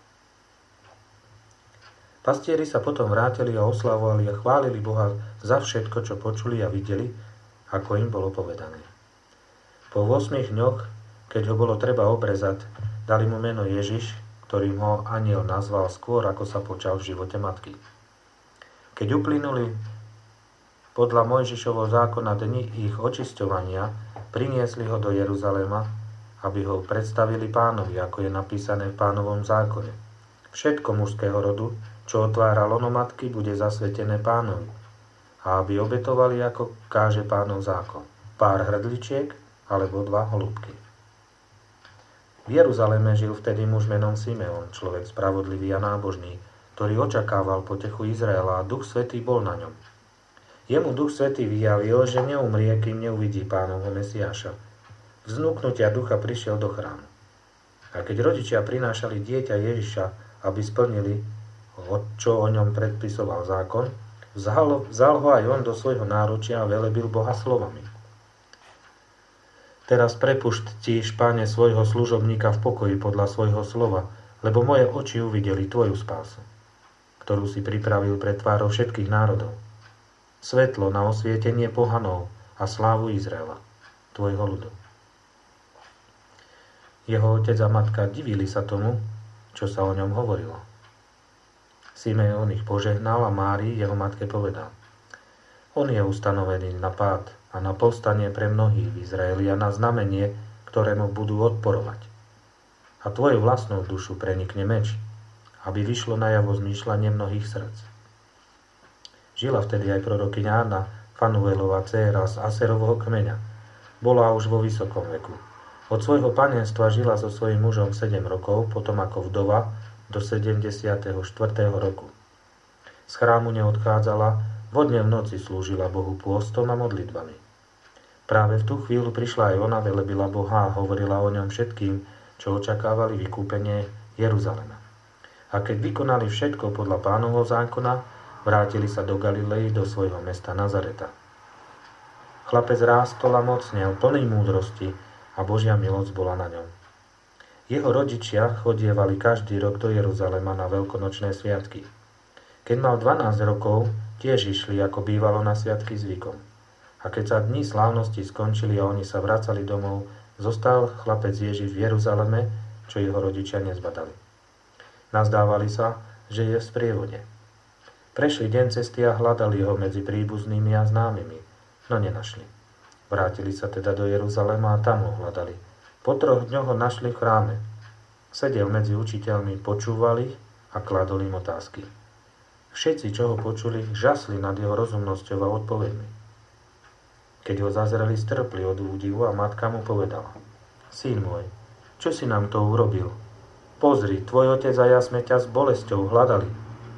Pastieri sa potom vrátili a oslavovali a chválili Boha za všetko, čo počuli a videli, ako im bolo povedané. Po ôsmich dňoch, keď ho bolo treba obrezať, dali mu meno Ježiš, ktorým ho anjel nazval skôr, ako sa počal v živote matky. Keď uplynuli podľa Mojžišovho zákona dni ich očisťovania, priniesli ho do Jeruzalema, aby ho predstavili Pánovi, ako je napísané v Pánovom zákone. Všetko mužského rodu, čo otvára lono matky, bude zasvetené Pánovi, a aby obetovali, ako káže Pánov zákon. Pár hrdličiek alebo dva holúbky. V Jeruzaleme žil vtedy muž menom Simeon, človek spravodlivý a nábožný, ktorý očakával potechu Izraela a Duch Svätý bol na ňom. Jemu Duch Svätý vyjavil, že neumrie, kým neuvidí Pánovho Mesiáša. Vznúknutia ducha prišiel do chrámu. A keď rodičia prinášali dieťa Ježiša, aby splnili, čo o ňom predpisoval zákon, vzal, vzal ho aj on do svojho náručia a velebil Boha slovami. Teraz prepuštíš, Páne, svojho služobníka v pokoji podľa svojho slova, lebo moje oči uvideli tvoju spásu, ktorú si pripravil pre tvárou všetkých národov. Svetlo na osvietenie pohanov a slávu Izraela, tvojho ľudu. Jeho otec a matka divili sa tomu, čo sa o ňom hovorilo. Simeon ich požehnal a Márii, jeho matke, povedal: On je ustanovený na pád a na povstanie pre mnohých v Izraeli a na znamenie, ktorému budú odporovať. A tvoju vlastnú dušu prenikne meč, aby vyšlo najavo zmýšľanie mnohých srdc. Žila vtedy aj prorokyňa Anna, Fanuelova dcéra z Aserovho kmeňa. Bola už vo vysokom veku. Od svojho panenstva žila so svojím mužom sedem rokov, potom ako vdova do sedemdesiateho štvrtého roku. Z chrámu neodchádzala, vodne v noci slúžila Bohu pôstom a modlitbami. Práve v tú chvíľu prišla aj ona, velebila Boha a hovorila o ňom všetkým, čo očakávali vykúpenie Jeruzalema. A keď vykonali všetko podľa Pánovho zákona, vrátili sa do Galilei, do svojho mesta Nazareta. Chlapec rástol a mocnel, plný múdrosti, a Božia milosť bola na ňom. Jeho rodičia chodievali každý rok do Jeruzalema na veľkonočné sviatky. Keď mal dvanásť rokov, tiež išli, ako bývalo na sviatky zvykom. A keď sa dni slávnosti skončili a oni sa vracali domov, zostal chlapec Ježiš v Jeruzaleme, čo jeho rodičia nezbadali. Nazdávali sa, že je v sprievode. Prešli deň cesty a hľadali ho medzi príbuznými a známymi, no nenašli. Vrátili sa teda do Jeruzalema a tam ho hľadali. Po troch dňoch ho našli v chráme. Sedel medzi učiteľmi, počúvali a kladol im otázky. Všetci, čo ho počuli, žasli nad jeho rozumnosťou a odpoveďmi. Keď ho zazreli, strpli od údivu a matka mu povedala: Syn môj, čo si nám to urobil? Pozri, tvoj otec a ja sme ťa s bolesťou hľadali.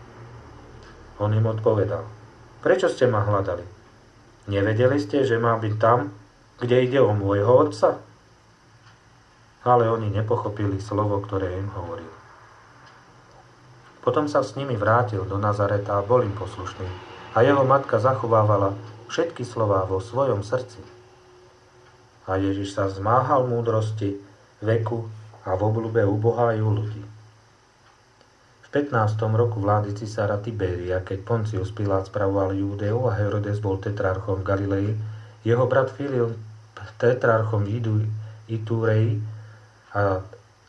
On im odpovedal: Prečo ste ma hľadali? Nevedeli ste, že má byť tam, kde ide o môjho otca? Ale oni nepochopili slovo, ktoré im hovoril. Potom sa s nimi vrátil do Nazareta a bol im poslušný. A jeho matka zachovávala všetky slová vo svojom srdci. A Ježiš sa zmáhal múdrosti, veku a v obľúbe u Boha aj u ľudí. V pätnástom roku vlády cisára Tiberia, keď Poncius Pilát spravoval Júdeu a Herodes bol tetrarchom v Galilei, jeho brat Filip tetrarchom v Itúreji a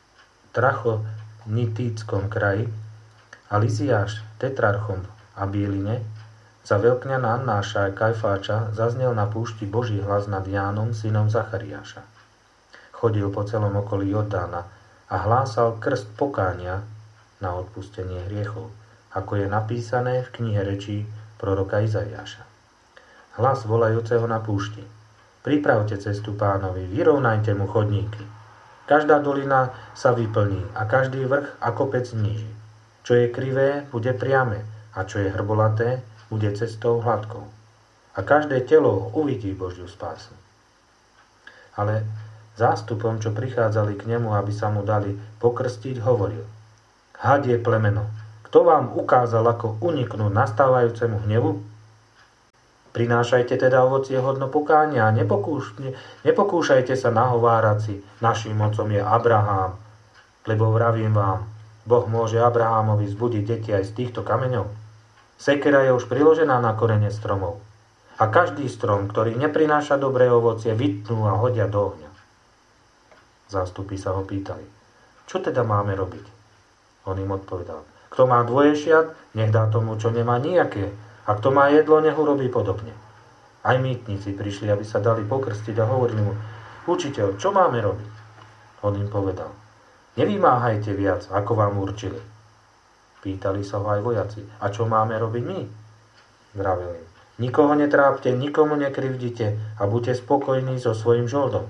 Trachonitíckom kraji a Liziáš tetrarchom v Abieline, za veľkňana Annáša a Kajfáča zaznel na púšti Boží hlas nad Jánom, synom Zachariáša. Chodil po celom okolí Jordána a hlásal krst pokánia na odpustenie hriechov, ako je napísané v knihe rečí proroka Izaiáša. Hlas volajúceho na púšti: Pripravte cestu Pánovi, vyrovnajte mu chodníky. Každá dolina sa vyplní a každý vrch a kopec zníži. Čo je krivé, bude priame, a čo je hrbolaté, bude cestou hladkou. A každé telo uvidí Božiu spásu. Ale Zástupom, čo prichádzali k nemu, aby sa mu dali pokrstiť, hovoril: Hadie plemeno, kto vám ukázal, ako uniknúť nastávajúcemu hnevu? Prinášajte teda ovocie hodno pokánia a nepokúš, ne, nepokúšajte sa nahovárať si, naším otcom je Abraham, lebo vravím vám, Boh môže Abrahámovi vzbudiť deti aj z týchto kameňov. Sekera je už priložená na korene stromov. A každý strom, ktorý neprináša dobré ovocie, vytnú a hodia do ohňa. Zástupy sa ho pýtali: Čo teda máme robiť? On im odpovedal: Kto má dvoje šiat, nech dá tomu, čo nemá nijaké. A kto má jedlo, nech urobí podobne. Aj mýtnici prišli, aby sa dali pokrstiť a hovorili mu: Učiteľ, čo máme robiť? On im povedal: Nevymáhajte viac, ako vám určili. Pýtali sa ho aj vojaci: A čo máme robiť my? Vraveli: Nikoho netrápte, nikomu nekrivdite a buďte spokojní so svojím žoldom.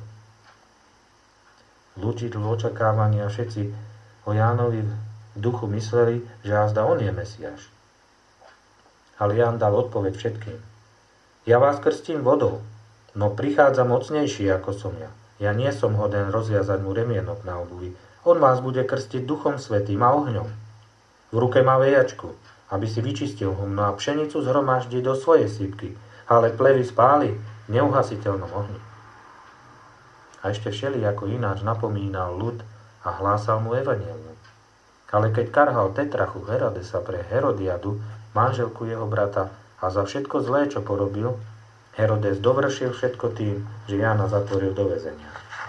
Ľudí v očakávaní a všetci o Jánovi v duchu mysleli, že azda on je Mesiáš. Ale Ján dal odpoveď všetkým: Ja vás krstím vodou, no prichádza mocnejší ako som ja. Ja nie som hoden rozviazať mu remienok na obuvi. On vás bude krstiť duchom svätým a ohňom. V ruke má vejačku, aby si vyčistil humno a pšenicu zhromaždí do svojej sypky, ale plevy spáli v neuhasiteľnom ohni. A ešte všelijako ináč napomínal ľud a hlásal mu evanjelium. Ale keď karhal Tetrachu Herodesa pre Herodiadu, manželku jeho brata, a za všetko zlé, čo porobil, Herodes dovršil všetko tým, že Jána zatvoril do väzenia.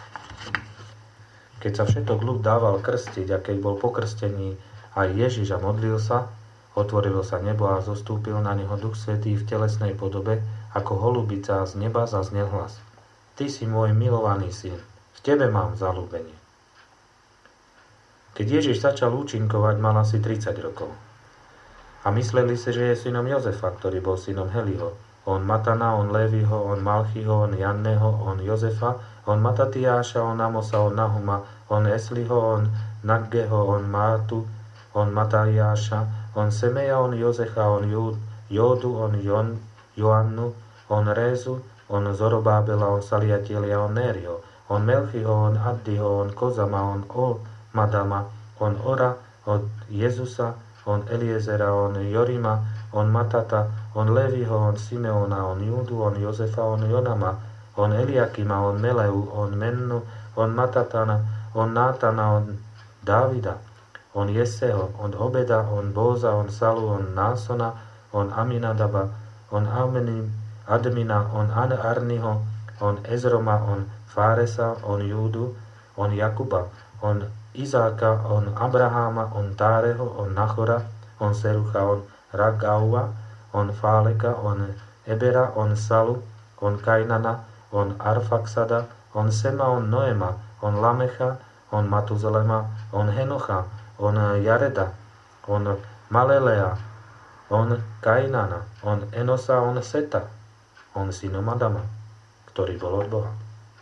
Keď sa všetok ľud dával krstiť a keď bol pokrstený aj Ježiš a modlil sa, otvorilo sa nebo a zostúpil na neho Duch Svätý v telesnej podobe, ako holubica z neba zaznel hlas: Ty si môj milovaný syn, v tebe mám zaľúbenie. Keď Ježiš začal účinkovať, mal asi tridsať rokov. A mysleli si, že je synom Jozefa, ktorý bol synom Heliho. On Matana, on Léviho, on Malchiho, on Janného, on Jozefa, on Matatiáša, on Amosa, on Nahuma, on Esliho, on Naggeho, on Mátu, on Mataiáša, on Semeja, on Jozecha, on Jódu, on Jon, Joannu, on Rézu, on Zorobábela, on Saliatielia, on Nério, on Melchiho, on Addiho, on Kozama, on Olmadama, on Ora, on Jezusa, on Eliezera, on Jorima, on Matata, on Leviho, on Simeona, on Júdu, on Jozefa, on Jonama, on Eliakima, on Meleu, on Mennu, on Matatana, on Nátana, on Dávida, on Jeseho, on Obeda, on Bóza, on Salu, on Násona, on Aminadaba, on Amenim, Admina, on Arniho, on Ezroma, on Fáresa, on Júdu, on Jakuba, on Izáka, on Abraháma, on Táreho, on Nachora, on Serucha, on Ragaua, on Fáleka, on Ebera, on Salu, on Kainana, on Arfaxada, on Sema, on Noema, on Lamecha, on Matuzalema, on Henocha, on Jareda, on Malelea, on Kainana, on Enosa, on Seta, on synom Adama, ktorý bol od Boha.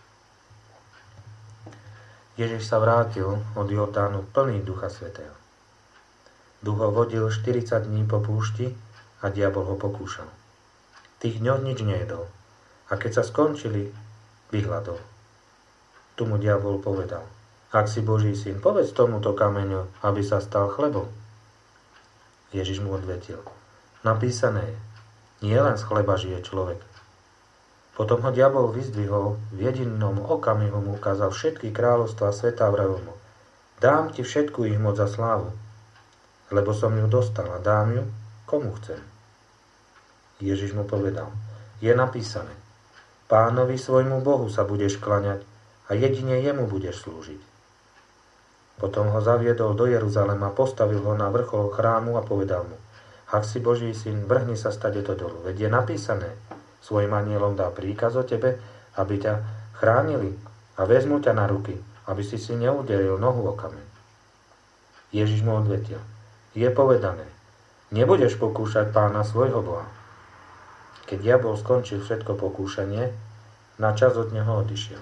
Ježiš sa vrátil od Jordánu plný Ducha Svätého. Duch ho vodil štyridsať dní po púšti a diabol ho pokúšal. Tých dňoch nič nejedol a keď sa skončili, vyhladol. Tu mu diabol povedal: Ak si Boží syn, povedz tomuto kameňu, aby sa stal chlebom. Ježiš mu odvetil: Napísané je, nie len z chleba žije človek. Potom ho diabol vyzdvihol, v jedinom okamihu mu ukázal všetky kráľovstvá sveta a vravil mu: Dám ti všetku ich moc za slávu, lebo som ju dostal a dám ju, komu chcem. Ježiš mu povedal: Je napísané, Pánovi svojmu Bohu sa budeš klaňať a jedine jemu budeš slúžiť. Potom ho zaviedol do Jeruzalema, postavil ho na vrchol chrámu a povedal mu: Ak si Boží syn, vrhni sa stadeto dolu, veď je napísané, svojim anielom dá príkaz o tebe, aby ťa chránili a vezmu ťa na ruky, aby si si neuderil nohu o kameň. Ježiš mu odvetil: Je povedané, nebudeš pokúšať Pána svojho Boha. Keď diabol skončil všetko pokúšanie, na čas od neho odišiel.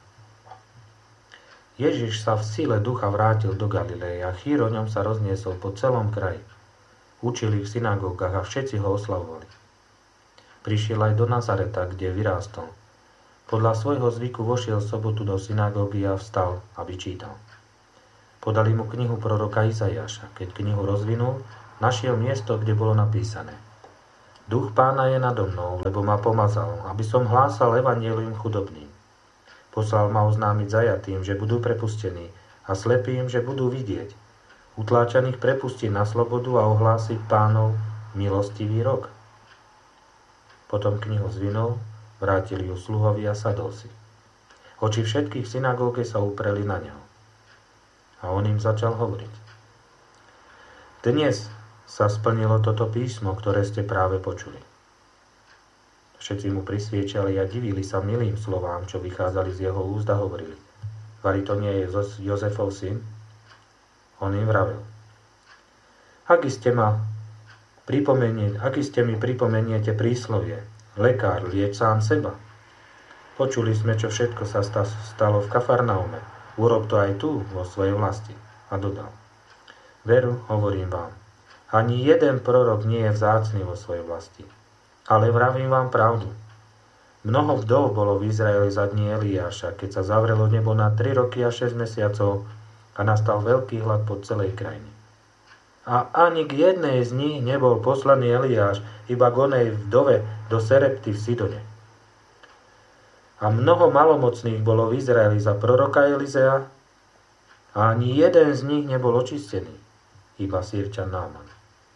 Ježiš sa v sile ducha vrátil do Galileje a chýr o ňom sa rozniesol po celom kraji. Učili v synagógach a všetci ho oslavovali. Prišiel aj do Nazareta, kde vyrástol. Podľa svojho zvyku vošiel v sobotu do synagógy a vstal, aby čítal. Podali mu knihu proroka Izaiáša. Keď knihu rozvinul, našiel miesto, kde bolo napísané: Duch Pána je nado mnou, lebo ma pomazal, aby som hlásal evanjelium chudobným. Poslal ma oznámiť zajatým, že budú prepustení, a slepým, že budú vidieť. Utláčaných prepustí na slobodu a ohlásiť Pánov milostivý rok. Potom knihu zvinul, vrátili ju sluhovi a sadol si. Oči všetkých v synagóge sa upreli na neho. A on im začal hovoriť: Dnes sa splnilo toto písmo, ktoré ste práve počuli. Všetci mu prisviečali a divili sa milým slovám, čo vychádzali z jeho úst a hovorili: Vari to nie je Jozefov syn? On im vravel: Aký ste ma pripomenie, aký ste mi pripomeniete príslovie: Lekár, lieč sám seba. Počuli sme, čo všetko sa stalo v Kafarnaume. Urob to aj tu, vo svojej vlasti. A dodal: Veru, hovorím vám, ani jeden prorok nie je vzácny vo svojej vlasti. Ale vravím vám pravdu. Mnoho vdov bolo v Izraeli za dní Eliáša, keď sa zavrelo nebo na tri roky a šesť mesiacov a nastal veľký hlad po celej krajine. A ani k jednej z nich nebol poslaný Eliáš, iba k onej vdove do Serepty v Sidone. A mnoho malomocných bolo v Izraeli za proroka Elizea a ani jeden z nich nebol očistený, iba Sýrčan Náman.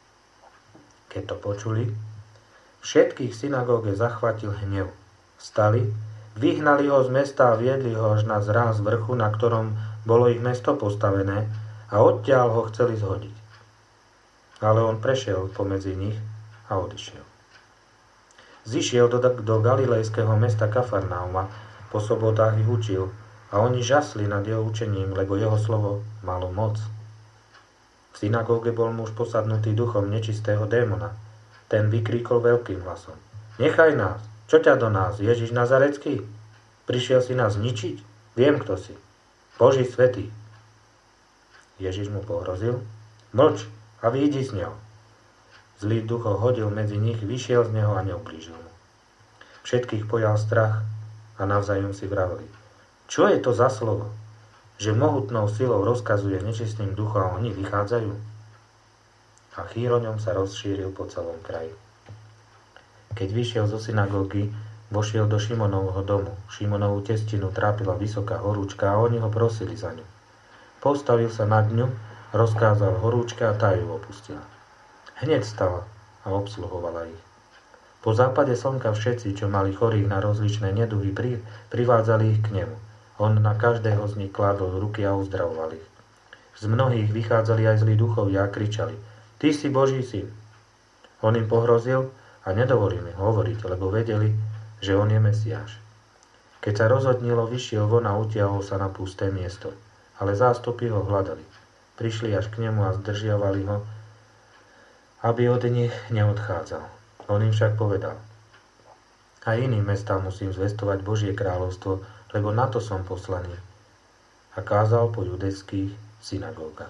Keď to počuli, všetkých v synagóge zachvátil hnev. Vstali, vyhnali ho z mesta a viedli ho až na zráz vrchu, na ktorom bolo ich mesto postavené, a odtiaľ ho chceli zhodiť. Ale on prešiel pomedzi nich a odišiel. Zišiel do, do galilejského mesta Kafarnauma, po sobotách ich učil a oni žasli nad jeho učením, lebo jeho slovo malo moc. V synagóge bol muž posadnutý duchom nečistého démona. Ten vykríkol veľkým hlasom: Nechaj nás! Čo ťa do nás, Ježiš Nazarecký? Prišiel si nás zničiť? Viem, kto si. Boží svätý. Ježiš mu pohrozil: Mlč a vyjdi z neho. Zlý duch ho hodil medzi nich, vyšiel z neho a neublížil mu. Všetkých pojal strach a navzájom si vraveli: Čo je to za slovo, že mohutnou silou rozkazuje nečistým duchom a oni vychádzajú? A chýr o ňom sa rozšíril po celom kraji. Keď vyšiel zo synagógy, vošiel do Šimonovho domu. Šimonovú testinu trápila vysoká horúčka a oni ho prosili za ňu. Postavil sa nad ňu, rozkázal horúčke a tá ju opustila. Hneď stala a obsluhovala ich. Po západe slnka všetci, čo mali chorých na rozličné neduhy, pri, privádzali ich k nemu. On na každého z nich kládol ruky a uzdravoval ich. Z mnohých vychádzali aj zlí duchovia a kričali: Ty si Boží syn. On im pohrozil a nedovolil im hovoriť, lebo vedeli, že on je Mesiáš. Keď sa rozhodnilo, vyšiel von a utiahol sa na pusté miesto. Ale zástupy ho hľadali. Prišli až k nemu a zdržiavali ho, aby od nich neodchádzal. On im však povedal: A iným mestám musím zvestovať Božie kráľovstvo, lebo na to som poslaný. A kázal po judejských synagógach.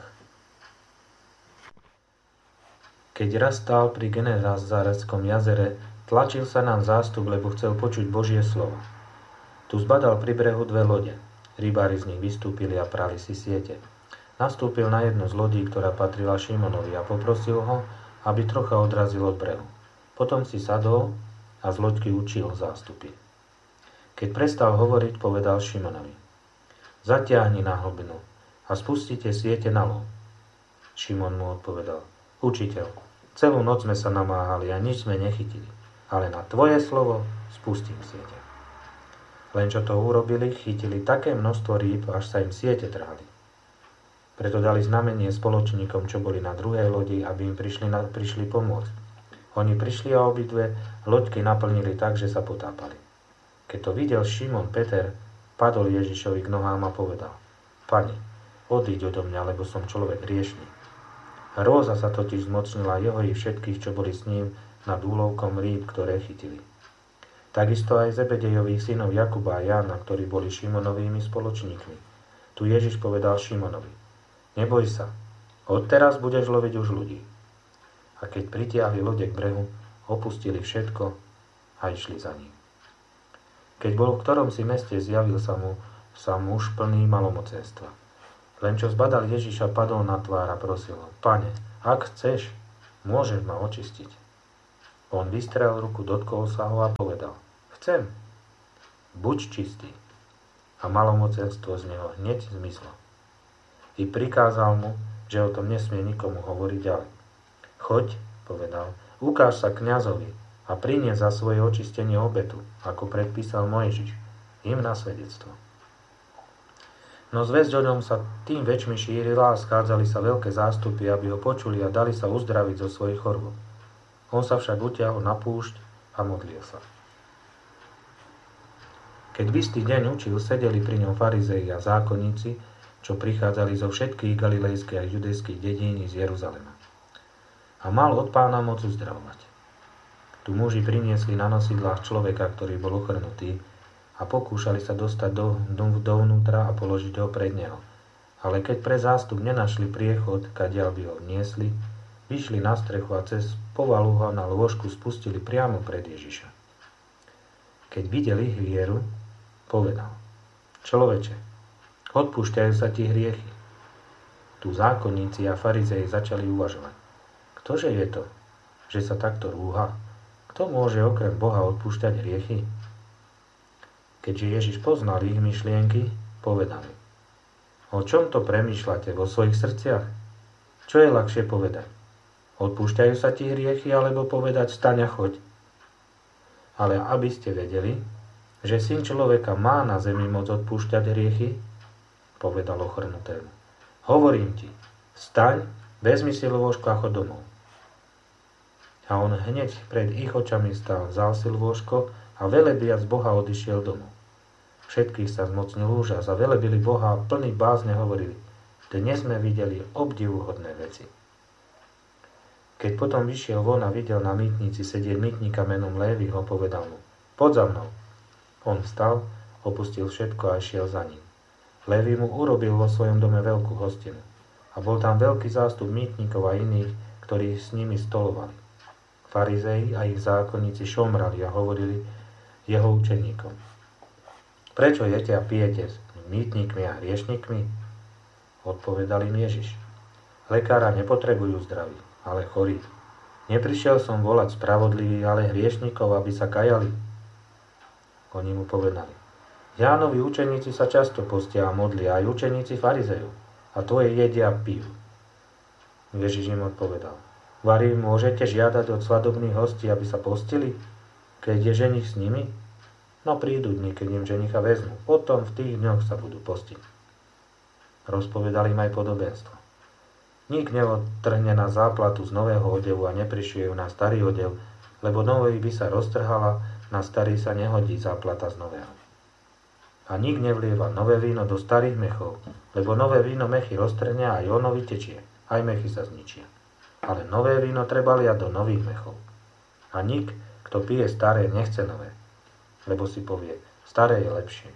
Keď raz stál pri Genezareckom jazere, tlačil sa nám zástup, lebo chcel počuť Božie slovo. Tu zbadal pri brehu dve lode. Rybári z nich vystúpili a prali si siete. Nastúpil na jednu z lodí, ktorá patrila Šimonovi, a poprosil ho, aby trocha odrazil od brehu. Potom si sadol a z loďky učil zástupy. Keď prestal hovoriť, povedal Šimonovi: Zatiahni na hlbinu a spustite siete na lov. Šimon mu odpovedal: Učiteľ, celú noc sme sa namáhali a nič sme nechytili, ale na tvoje slovo spustím siete. Len čo to urobili, chytili také množstvo rýb, až sa im siete trhali. Preto dali znamenie spoločníkom, čo boli na druhej lodi, aby im prišli, na, prišli pomôcť. Oni prišli a obidve loďky naplnili tak, že sa potápali. Keď to videl Šimon Peter, padol Ježišovi k nohám a povedal: Pane, odíď odo mňa, lebo som človek hriešný. Hrôza sa totiž zmocnila jeho i všetkých, čo boli s ním nad úlovkom rýb, ktoré chytili. Takisto aj Zebedejových synov Jakuba a Jána, ktorí boli Šimonovými spoločníkmi. Tu Ježiš povedal Šimonovi: Neboj sa, odteraz budeš loviť už ľudí. A keď pritiahli lode k brehu, opustili všetko a išli za ním. Keď bol v ktorom si meste, zjavil sa mu sa muž plný malomocenstva. Len čo zbadal Ježiša, padol na tvár a prosil ho: Pane, ak chceš, môžeš ma očistiť. On vystrel ruku, dotkol sa ho a povedal: Chcem, buď čistý. A malomocenstvo z neho hneď zmizlo. I prikázal mu, že o tom nesmie nikomu hovoriť ďalej. Choď, povedal, ukáž sa kňazovi a prinies za svoje očistenie obetu, ako predpísal Mojžiš, im na svedectvo. No zvesť o ňom sa tým väčšmi šírila a schádzali sa veľké zástupy, aby ho počuli a dali sa uzdraviť zo svojich chorôb. On sa však utiahol na púšť a modlil sa. Keď v istý deň učil, sedeli pri ňom farizei a zákonníci, čo prichádzali zo všetkých galilejských a judejských dedín z Jeruzalema. A mal od Pána moc uzdravovať. Tu muži priniesli na nosidlách človeka, ktorý bol ochrnutý, a pokúšali sa dostať do, do, dovnútra a položiť ho pred neho. Ale keď pre zástup nenašli priechod, kadiaľ by ho vniesli, vyšli na strechu a cez povalu ho na lôžku spustili priamo pred Ježiša. Keď videli ich vieru, povedal: Človeče, odpúšťajú sa ti hriechy. Tu zákonníci a farizei začali uvažovať: Ktože je to, že sa takto rúha? Kto môže okrem Boha odpúšťať hriechy? Keďže Ježiš poznal ich myšlienky, povedal: O čom to premýšľate vo svojich srdciach? Čo je ľahšie povedať? Odpúšťajú sa ti hriechy, alebo povedať: Vstaň a choď? Ale aby ste vedeli, že Syn človeka má na zemi moc odpúšťať hriechy, povedal ochrnutému: Hovorím ti, vstaň, vezmi si lôžko a chod domov. A on hneď pred ich očami stál, vzal si lôžko a velebiac Boha odišiel domov. Všetkých sa zmocnil úžas a velebili Boha a plný bázne hovorili: Dnes sme videli obdivuhodné veci. Keď potom vyšiel von a videl na mýtnici sedieť mýtnika menom Lévyho, povedal mu: Poď za mnou. On vstal, opustil všetko a išiel za ním. Lévy mu urobil vo svojom dome veľkú hostinu. A bol tam veľký zástup mýtnikov a iných, ktorí s nimi stolovali. Farizei a ich zákonníci šomrali a hovorili jeho učeníkom: Prečo jete a pijete s mýtnikmi a hriešnikmi? Odpovedal im Ježiš: Lekára nepotrebujú zdraví, ale chorí. Neprišiel som volať spravodlivých, ale hriešnikov, aby sa kajali. Oni mu povedali: Jánovi učeníci sa často postia a modlia, aj učeníci farizejov, a tvoje jedia a pijú. Ježiš im odpovedal: Vari môžete žiadať od svadobných hostí, aby sa postili, keď je ženich s nimi? No prídu dni, keď im ženicha vezmu, potom v tých dňoch sa budú postiť. Rozpovedali im aj podobenstvo. Nik neodtrhne na záplatu z nového odevu a neprišuje ju na starý odev, lebo nový by sa roztrhala, na starý sa nehodí záplata z nového. A nik nevlieva nové víno do starých mechov, lebo nové víno mechy roztrhne a aj ono vytečie, aj mechy sa zničia. Ale nové víno treba liať do nových mechov. A nik, kto pije staré, nechce nové, lebo si povie: staré je lepšie.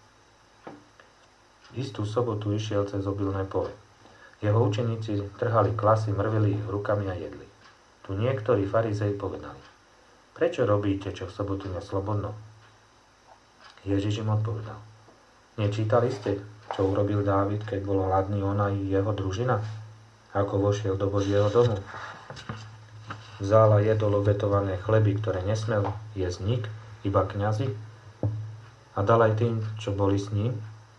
Istú sobotu išiel cez obilné pole. Jeho učeníci trhali klasy, mrvili ich rukami a jedli. Tu niektorí farizei povedali: Prečo robíte, čo v sobotu neslobodno? Ježiš im odpovedal: Nečítali ste, čo urobil Dávid, keď bol hladný on a jeho družina? Ako vošiel do Božieho domu? Vzal a jedol obetované chleby, ktoré nesmel jesť nik, iba kňazi, a dal aj tým, čo boli s ním?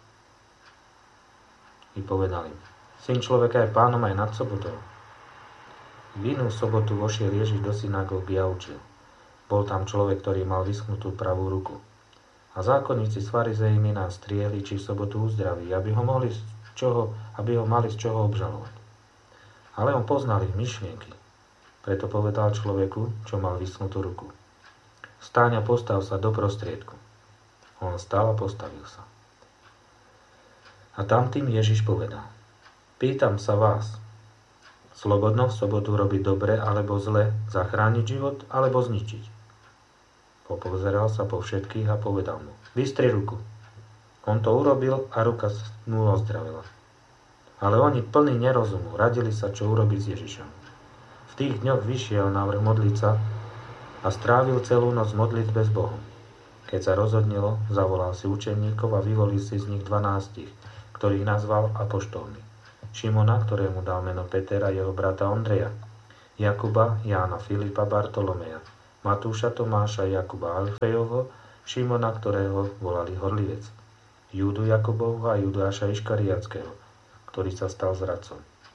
I povedal im: Syn človeka je pánom aj nad sobotou. V inú sobotu vošiel Ježiš do synagógy a učil. Bol tam človek, ktorý mal vyschnutú pravú ruku. A zákonníci s farizejmi nás striehli, či v sobotu uzdraví, aby ho, mohli z čoho, aby ho mali z čoho obžalovať. Ale on poznal ich myšlienky. Preto povedal človeku, čo mal vyschnutú ruku: Vstaň a postav sa do prostriedku. On stal a postavil sa. A tam tým Ježiš povedal: Pýtam sa vás, slobodno v sobotu robiť dobre alebo zle, zachrániť život alebo zničiť? Popozeral sa po všetkých a povedal mu: Vystri ruku. On to urobil a ruka mu ozdravila. Ale oni plní nerozumu radili sa, čo urobiť s Ježišom. V tých dňoch vyšiel návrh modliť sa a strávil celú noc modlitbe s Bohom. Keď sa rozhodnilo, zavolal si učeníkov a vyvolil si z nich dvanástich, ktorých nazval apoštolmi. Šimona, ktorému dal meno Peter a jeho brata Ondreja, Jakuba, Jána, Filipa, Bartolomeja, Matúša, Tomáša, Jakuba, Alfejovho, Šimona, ktorého volali Horlivec, Júdu Jakubovho a Judáša Iškariatského, ktorý sa stal zradcom.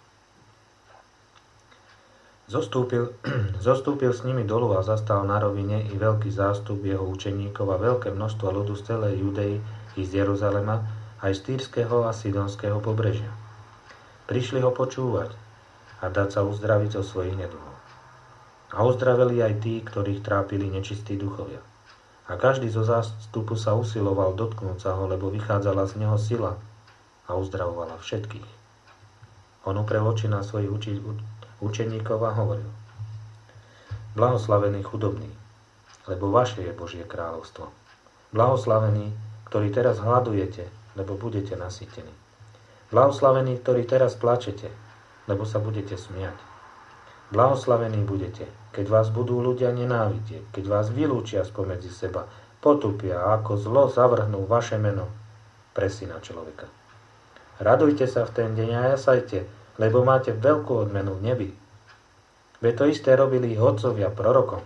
Zostúpil, zostúpil s nimi dolu a zastal na rovine i veľký zástup jeho učeníkov a veľké množstvo ľudu z celej Judei i z Jeruzalema, aj z Týrskeho a Sidonského pobrežia. Prišli ho počúvať a dať sa uzdraviť zo svojich neduhov. A uzdraveli aj tí, ktorých trápili nečistí duchovia. A každý zo zástupu sa usiloval dotknúť sa ho, lebo vychádzala z neho sila a uzdravovala všetkých. On uprel oči na svojich uči- učeníkov a hovoril: Blahoslavení chudobní, lebo vaše je Božie kráľovstvo. Blahoslavení, ktorí teraz hladujete, lebo budete nasýtení. Blahoslavení, ktorí teraz plačete, lebo sa budete smiať. Blahoslavení budete, keď vás budú ľudia nenávidieť, keď vás vylúčia spomedzi seba, potupia a ako zlo zavrhnú vaše meno pre Syna človeka. Radujte sa v ten deň a jasajte, lebo máte veľkú odmenu v nebi. Veď to isté robili ich otcovia prorokom.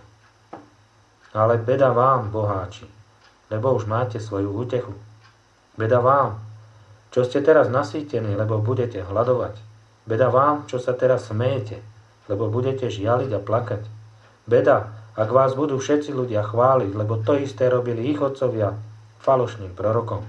Ale beda vám, boháči, lebo už máte svoju útechu. Beda vám, čo ste teraz nasýtení, lebo budete hladovať. Beda vám, čo sa teraz smejete, lebo budete žialiť a plakať. Beda, ak vás budú všetci ľudia chváliť, lebo to isté robili ich otcovia falošným prorokom.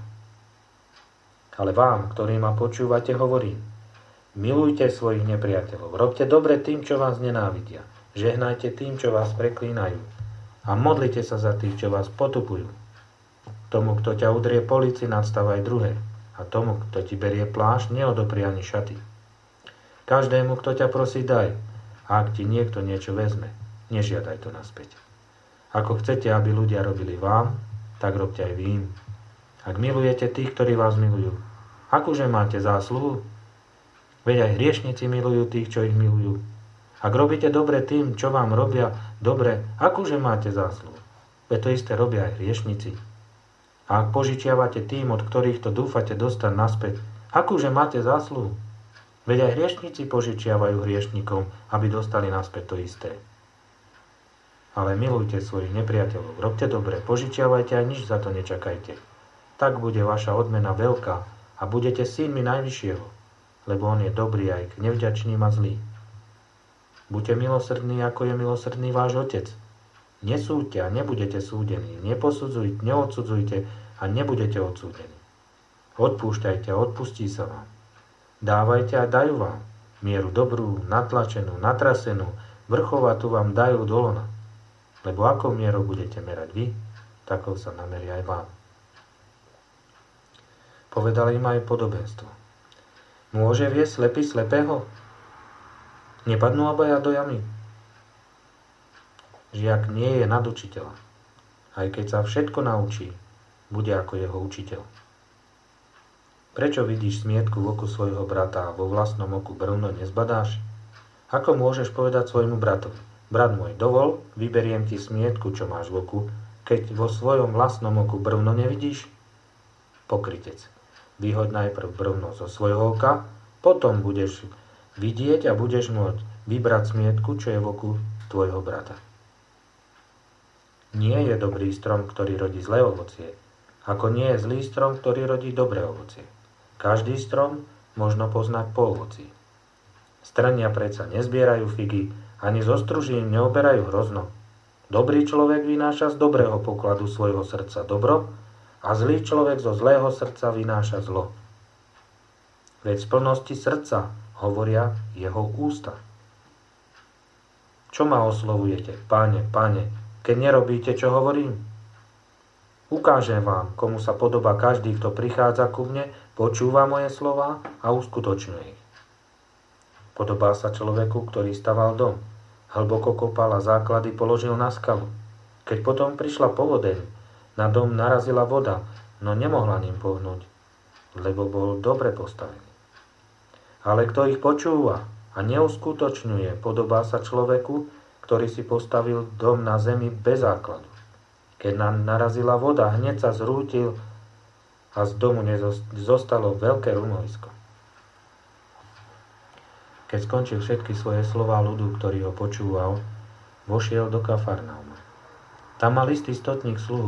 Ale vám, ktorí ma počúvate, hovorím: milujte svojich nepriateľov, robte dobre tým, čo vás nenávidia, žehnajte tým, čo vás preklínajú a modlite sa za tých, čo vás potupujú. Tomu, kto ťa udrie po líci, nadstav aj druhé, a tomu, kto ti berie plášť, neodopri ani šaty. Každému, kto ťa prosí, daj, a ak ti niekto niečo vezme, nežiadaj to naspäť. Ako chcete, aby ľudia robili vám, tak robte aj vy im. Ak milujete tých, ktorí vás milujú, akože máte zásluhu? Veď aj hriešnici milujú tých, čo ich milujú. Ak robíte dobre tým, čo vám robia dobre, akože máte zásluhu? Veď to isté robia aj hriešnici. A ak požičiavate tým, od ktorých to dúfate dostať naspäť, akože máte zásluhu? Veď aj hriešnici požičiavajú hriešnikom, aby dostali naspäť to isté. Ale milujte svojich nepriateľov, robte dobre, požičiavajte a nič za to nečakajte. Tak bude vaša odmena veľká a budete synmi Najvyššieho, lebo on je dobrý aj k nevďačným a zlý. Buďte milosrdní, ako je milosrdný váš Otec. Nesúďte a nebudete súdení, neposudzujte, neodsudzujte a nebudete odsúdení. Odpúšťajte a odpustí sa vám. Dávajte a dajú vám. Mieru dobrú, natlačenú, natrasenú, vrchovatú vám dajú do lona. Lebo akou mierou budete merať vy, takou sa nameria aj vám. Povedal im aj podobenstvo. Môže viesť slepý slepého? Nepadnú obaja do jamy? Žiak nie je nad učiteľa. Aj keď sa všetko naučí, bude ako jeho učiteľ. Prečo vidíš smietku v oku svojho brata a vo vlastnom oku brvno nezbadáš? Ako môžeš povedať svojmu bratovi: brat môj, dovol, vyberiem ti smietku, čo máš v oku, keď vo svojom vlastnom oku brvno nevidíš? Pokrytec. Vyhoď najprv brvno zo svojho oka, potom budeš vidieť a budeš môcť vybrať smietku, čo je v oku tvojho brata. Nie je dobrý strom, ktorý rodí zlé ovocie, ako nie je zlý strom, ktorý rodí dobré ovocie. Každý strom možno poznať po ovocí. Strnia predsa nezbierajú figy, ani zo stružín neoberajú hrozno. Dobrý človek vynáša z dobrého pokladu svojho srdca dobro, a zlý človek zo zlého srdca vynáša zlo. Veď z plnosti srdca hovoria jeho ústa. Čo ma oslovujete, Páne, Páne, keď nerobíte, čo hovorím? Ukážem vám, komu sa podobá každý, kto prichádza ku mne, počúva moje slová a uskutočňuje ich. Podobá sa človeku, ktorý staval dom, hlboko kopal a základy položil na skalu. Keď potom prišla povodeň, na dom narazila voda, no nemohla ním pohnúť, lebo bol dobre postavený. Ale kto ich počúva a neuskutočňuje, podobá sa človeku, ktorý si postavil dom na zemi bez základu. Keď nám narazila voda, hneď sa zrútil a z domu zostalo veľké rumovisko. Keď skončil všetky svoje slová ľudu, ktorý ho počúval, vošiel do Kafarnauma. Tam mal istý stotník sluhu,